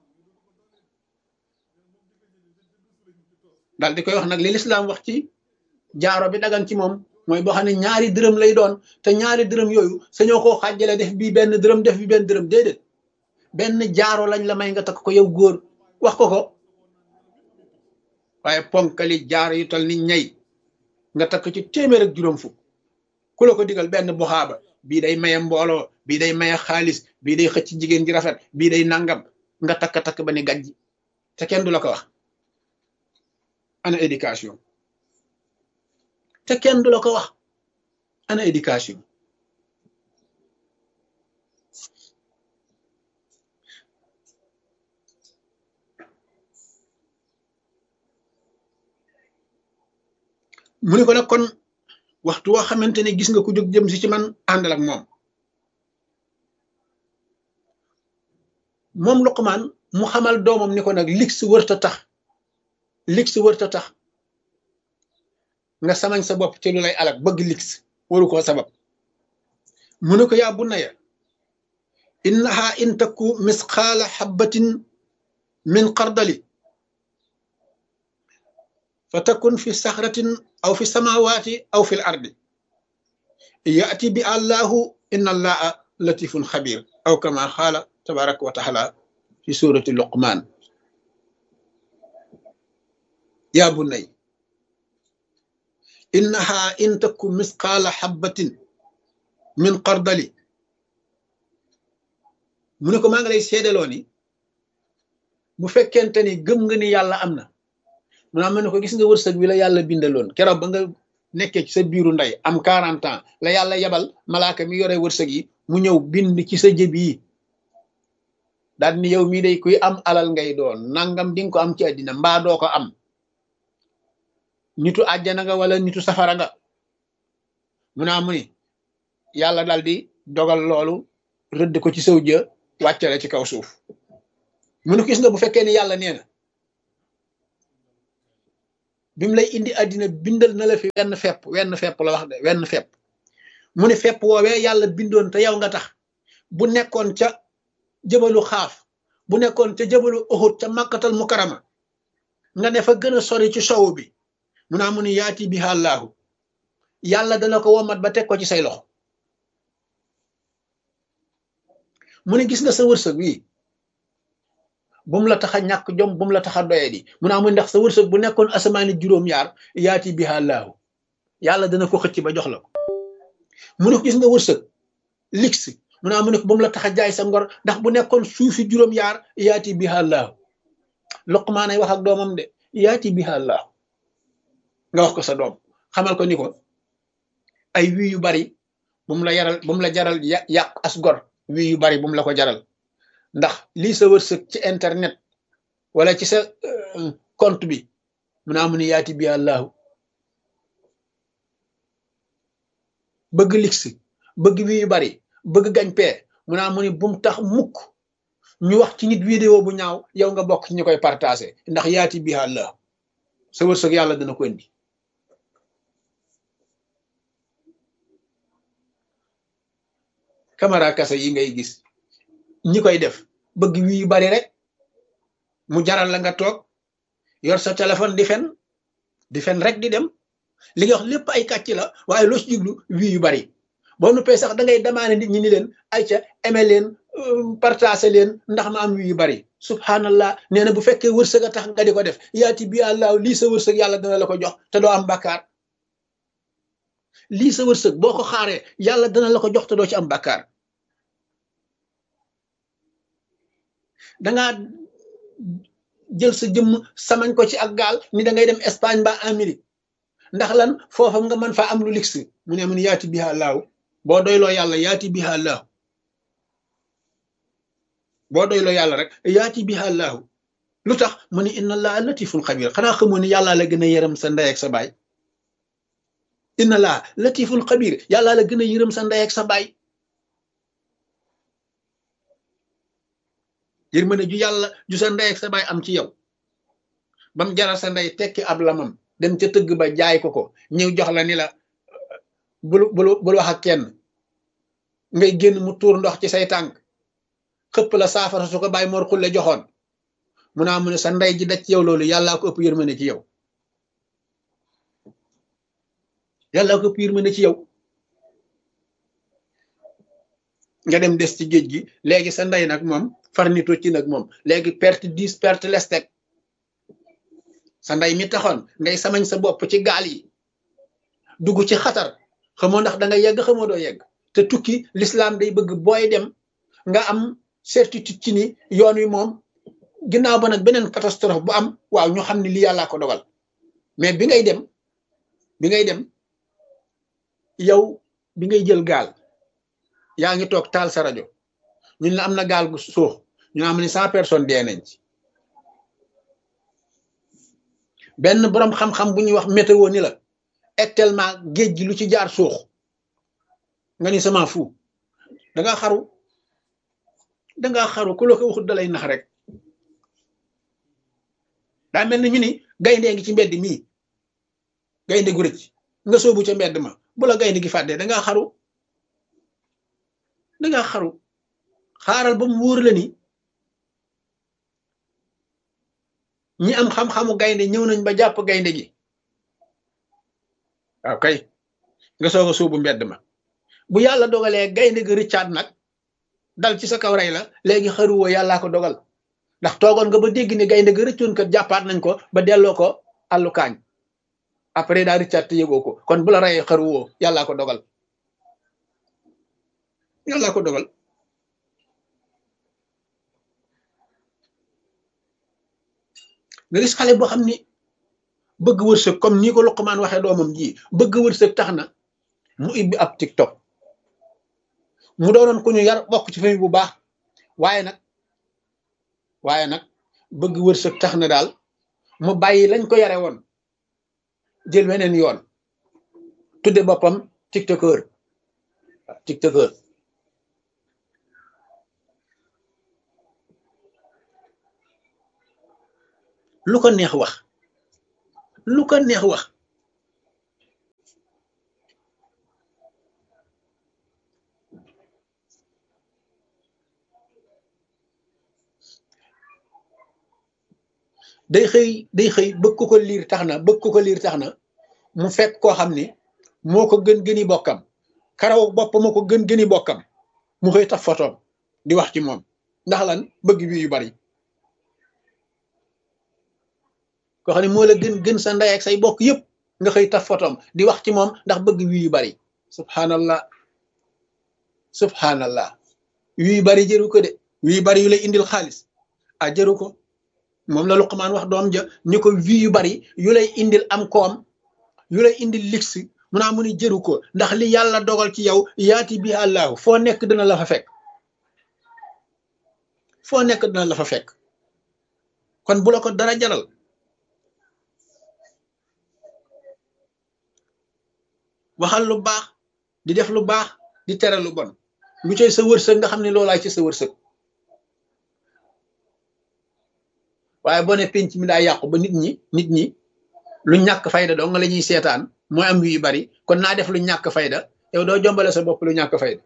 daal di koy wax nag li lislaam wax ci jaaro bi dagan ci moom mooy boo xam ne ñaari dërëm lay doon te ñaari dërëm yooyu sañoo koo xàjjale def bii benn dërëm def bi benn dërëm déedéet benn jaaro lañ la may nga takk ko yow góor wax ko waaye ponkali jaaro yu tal ni ñay nga takk ci téeméer ak juróom fukk ku la ko digal benn buxaaba bii day maye mbooloo bii day maye xaalis bii day xëcc jigéen ji rafet bii day nangam nga takk ba ni gàjj te kenn du la ko wax ana éducation te kenn du la ko wax ana éducation mu ne ko nag kon waxtu woo xamante ne gis nga ku jóg jëm si ci man àndal ak moom Luqmaan mu xamal doomam ni ko nag lig si wërta tax nga samañ sa bopp ci lu lay alak bëgg lig waru koo sabab mu ne ko yaa bunayya innaha in taku misqaala xabbatin min xardali fa takun fi saxratin aw fi samawati aw fi l ardi yati bi allahu inna allaha latifun xabir aw kama xaala tabaraka wa taala fi surati luqman ya bunay innaha in taku misqaala xabbatin min xardali mu ne ko maa ngi lay seedaloo ni bu fekkente ni gëm nga ni yàlla am na mu naa mën ne ko gis nga wërsëg bi la yàlla bindaloon keroog ba nga nekkee ci sa biiru ndey am 40 ans la yàlla yebal malaaka mi yore wërsëg yi mu ñëw bind ci sa jëb yi daal ni yow mii day kuy am alal ngay doon nangam di nga ko am ci àddina mbaa doo ko am nitu àjjana nga wala nitu safara nga mu naa mu ni yàlla daal di dogal loolu rëdd ko ci saw jë wàccale ci kaw suuf mu ne gis nga bu fekkee ni yàlla nee na bi mu lay indi àddina bindal na la fi wenn fepp la wax de wenn fepp mu ne fepp woowee yàlla bindoon te yow nga tax bu nekkoon ca jëbalu xaaf bu nekkoon ca jëbalu Uhud ca màkkatal mukarama nga ne fa gën a sori ci sowu bi mu naa mu ne yaati biha Allahu yàlla dana ko womat ba teg ko ci say loxo mu ne gis nga sa wërsëg wi bu mu la tax a ñàkk jom bu mu la tax a doye di mu naa mu ndax sa wërsëg bu nekkoon asamaani juróom-yaar yaati biha Allahu yàlla dana ko xëcc ba jox la ko mu ne gis nga wërsëg lix mu naa mu ne bu mu la tax a jaay sa ngor ndax bu nekkoon suufi juróom-yaar yaati biha Allahu Luqmaan ay wax ak doomam de yaati biha Allahu nga wax ko sa doom xamal ko ni ko ay wii yu bari bu mu la jaral yàq as gor wii yu bari bu mu la ko jaral ndax lii sa wërsëg ci internet wala ci sa compte bi mu naa mu ni yaati bi Allahu bëgg lix bëgg wii yu bari bëgg gañ pee mu naa mu ni bu mu tax mukk ñu wax ci nit vidéo bu ñaaw yow nga bokk ci ñu koy partagé ndax yaati bi Allahu sa wërsëg yàlla dana ko indi caméra kase yi ngay gis ñi koy def bëgg wi yu bari rek mu jaral la nga toog yor sa téléphone di fen rek di dem li nga wax lépp ay kàcc la waaye loo ci jublu wi yu bari boo nuppee sax da ngay demandé nit ñi ni leen ay ca aimé leen partagé leen ndax ma am wi yu bari subhanallah nee na bu fekkee wërsëg a tax nga di ko def yaati bi àllaa lii sa wërsëg yàlla dana la ko jox te doo am bàkkaar lii sa wërsëg boo ko xaaree yàlla dana la ko jox te doo ci am bàkkaar dangaa jël sa jëmm samañ ko ci ak gaal ni da ngay dem Espagne ba Amérique ndax lan foofa nga mën faa am lu lix mu ne mun yaati biha Allahu boo doyloo yàlla yaati biha Allahu boo doyloo yàlla rek yaati biha Allahu lu tax mu ne inna allaha latifun xabir xanaa xamoo ni yàllaa la gën a yërëm sa ndey ak sa baay inna allaha latifun xabir yàllaa la gën a yërëm sa ndey ak sa baay yërmande ju yàlla ju sa ndey ak sa baay am ci yow bam jaral sa ndey tekki ab lamam dem ca tëgg ba jaay ko ñëw jox la ni la bul wax ak kenn ngay génn mu tuur ndox ci say tànk xëpp la saafara su ko bàyyi mor xulle joxoon mu naa mu ne sa ndey ji daj ci yow loolu yàllaa ko ëpp yërmande ci yow yàllaa ko ëpp yërmande ci yow nga dem des ci géej gi léegi sa ndey nag moom far nito ci nag moom léegi perte 10 perte lestek sa ndey mi taxoon ngay samañ sa bopp ci gaal yi dugg ci xatar xamoo ndax da nga yegg xamoo doo yegg te tukki l'islam day bëgg booy dem nga am certitude ci ni yoon wi moom ginnaaw ba nag beneen catastrophe bu am waaw ñu xam ne lii yàllaa ko dogal mais bi ngay dem yow bi ngay jël gaal yaa ngi toog taal sa rajo ñun la am na gaal gu suux ñu am ni 100 personnes dee nañ ci benn boroom xam-xam bu ñuy wax météo ni la actuellement géej gi lu ci jaar suux nga ni sama fu dangaa xaru ku la ko waxut dalay nax rek daa mel ni ñu ni gaynde ngi ci mbedd mii gaynde gu rëcc nga soobu ca mbedd ma bu la gaynde gi fàddee dangaa xaru xaaral ba mu wóor la ni ñi am xam-xamu gaynde ñëw nañ ba jàpp gaynde gi waaw kay nga soog a suubu mbedd ma bu yàlla dogalee gaynde gi rëccaat nag dal ci sa kaw rey la léegi xaruwoo yàllaa ko dogal ndax toogoon nga ba dégg ne gaynde gi rëccoon kat jàppaat nañ ko ba delloo ko àllu kaañ après daa rëccaat te yëgoo ko kon bu la reyee xaruwoo yàllaa ko dogal nga gis xale boo xam ni bëgg wërsëg comme nii ko Luqmaan waxee doomam ji bëgg wërsëg tax na mu ibbi ab TikTok mu doonoon ku ñu yar bokk ci famille bu baax waaye nag bëgg wërsëg tax na daal mu bàyyi lañ ko yare woon jël weneen yoon tudde boppam tiktokeur tiktokeur lu ko neex wax lu ko neex wax day xëy bëgg ko liir tax na bëgg ko liir tax na mu fekk koo xam ni moo ko gëni bokkam karaw bopp moo ko gëni bokkam mu xëy taf fotoom di wax ci moom ndax lan bëgg wi yu bari koo xam ne moo la gën sa ndey ak say bokk yëpp nga xëy taf fotoom di wax ci moom ndax bëgg wi yu bari subhanallah subhanallah wi yu bari jëru ko de wi yu bari yu lay indil xaalis a jëru ko moom la Luqmaan wax doom ja ni ko wi yu bari yu lay indil am koom yu lay indil ligsi mu naa mu ni jëru ko ndax li yàlla dogal ci yow yaati bi àllaahu foo nekk dina la fa fekk foo nekk dina la fa fekk kon bu la ko dara jaral waxal lu baax di def lu baax di tere lu bon lu cay sa wërsëg nga xam ne loolaay ci sa wërsëg waaye boo ne penc mi daa yàqu ba nit ñi lu ñàkk fayda dong la ñuy seetaan mooy am yu bari kon naa def lu ñàkk fayda yow doo jombale sa bopp lu ñàkk fayda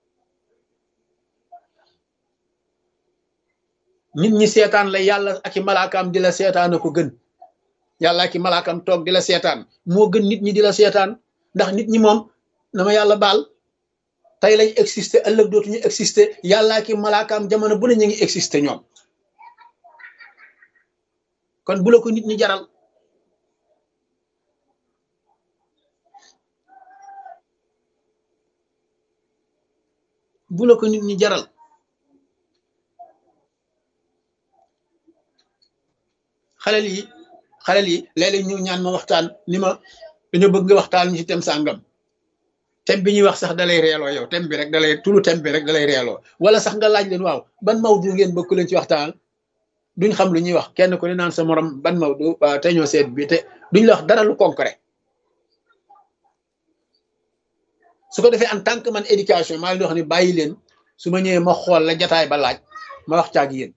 nit ñi seetaan la yàlla ak i malaakaam di la seetaan ko gën yàlla ak i malaakaam toog di la seetaan moo gën nit ñi di la seetaan ndax nit ñi moom na ma yàlla baal tey lañ exister ëllëg dootuñu exister yàlla ak i malaakaam jamono bu ne ñu ngi exister ñoom kon bu la ko nit ñi jaral bu la ko nit ñi jaral xalel yi léeg-léeg ñu ñaan ma waxtaan ni ma dañoo bëgg nga waxtaan ñu ci tem sàngam tem bi ñuy wax sax dalay reeloo yow tem bi rek dalay tulu tem bi rek dalay reeloo wala sax nga laaj leen waaw ban mawdu ngeen bëgg leen ci waxtaan duñ xam lu ñuy wax kenn ku ne naan sa morom ban mawdu waaw te ñoo seet bi te duñ la wax dara lu concret su ko defee en tant que man éducation maa ngi leen di wax ni bàyyi leen su ma ñëwee ma xool la jataay ba laaj ma wax caag yéen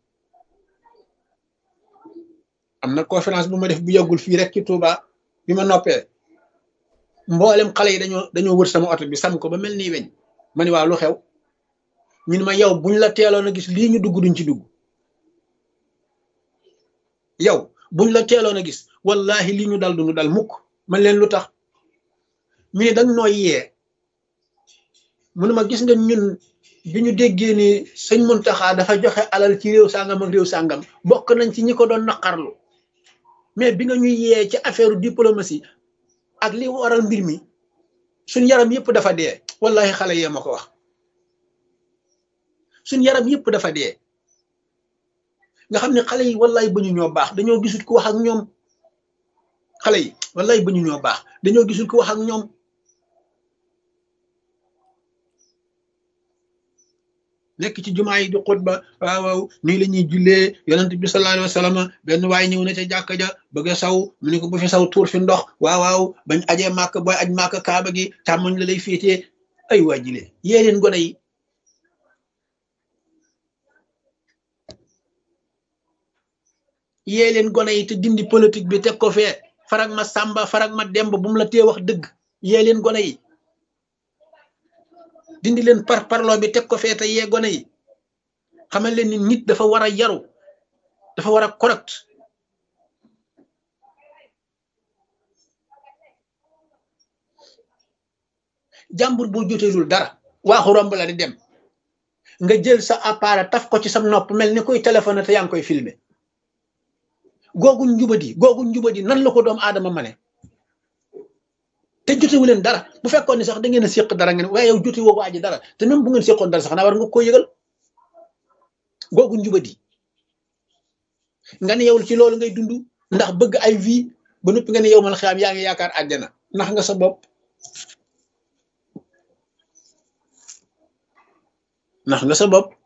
am na conférence bu ma def bu yàggul fii rek ci Touba bi ma noppee mboolem xale yi dañoo wër sama oto bi sam ko ba mel nii weñ ma ni waaw lu xew ñu ne ma yow buñ la teeloon a gis lii ñu dugg duñ ci dugg yow buñ la teeloon a gis wallahi lii ñu dal duñu dal mukk man leen lu tax ñu ne dañ nooy yee mu ne ma gis nga ñun bi ñu déggee ni sëñ Muntaxa dafa joxe alal ci réew sàngam ak réew sàngam bokk nañ ci ñi ko doon naqarlu mais bi nga ñuy yee ci affaire diplomatie ak li waral mbir mi suñ yaram yëpp dafa dee wallahi xale yee ma ko wax suñ yaram yëpp dafa dee nga xam ne xale yi wallahi ba ñu ñoo baax dañoo gisul ku wax ak ñoom xale yi wallahi ba ñu ñoo baax dañoo gisul ku wax ak ñoom nekk ci jumaa yi di xutba waaw waaw nii la ñuy jullee yonent bi sallallahu alayhi wa sallam benn waay ñëw na ca jàkka ja bëgg a saw mu ne ko bu fi saw tuur fi ndox waaw waaw bañ ajee màkk booy aj màkk kaaba gi càmmoñ la lay féetee ay waa jile yee leen gone yi yee leen gone yi te dindi politique bi teg ko fee farag ma sàmba farag ma demb bu mu la tee wax dëgg yee leen gone yi dindi leen parloo bi teg ko fee te yee gone yi xamal leen ni nit dafa war a yaru dafa war a correct jàmbur boo joteelul dara waaxu romb la di dem nga jël sa appareil taf ko ci sa nopp mel ni koy téléphone te yaa ngi koy filmer googu njubadi nan la ko doomu aadama ma ne te jotewu leen dara bu fekkoon ni sax da ngeen a séq dara ngeen waaye yow jote woo waa ji dara te même bu ngeen séqoon dara sax naa war nga koo yëgal googu njubadi nga ne yow ci loolu ngay dund ndax bëgg ay vie ba noppi nga ne yow mal xiyaam yaa ngi yaakaar àjjana ndax nga sa bopp ndax nga sa bopp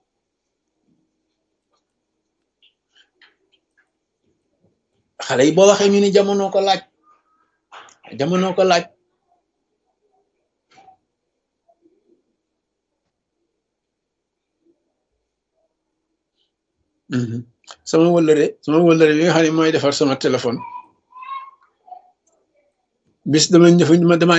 xale yi boo waxee ñu ni jamono ko laaj jamono ko laaj. sama wëllëre bi nga xam ne mooy defar sama téléphone bis dama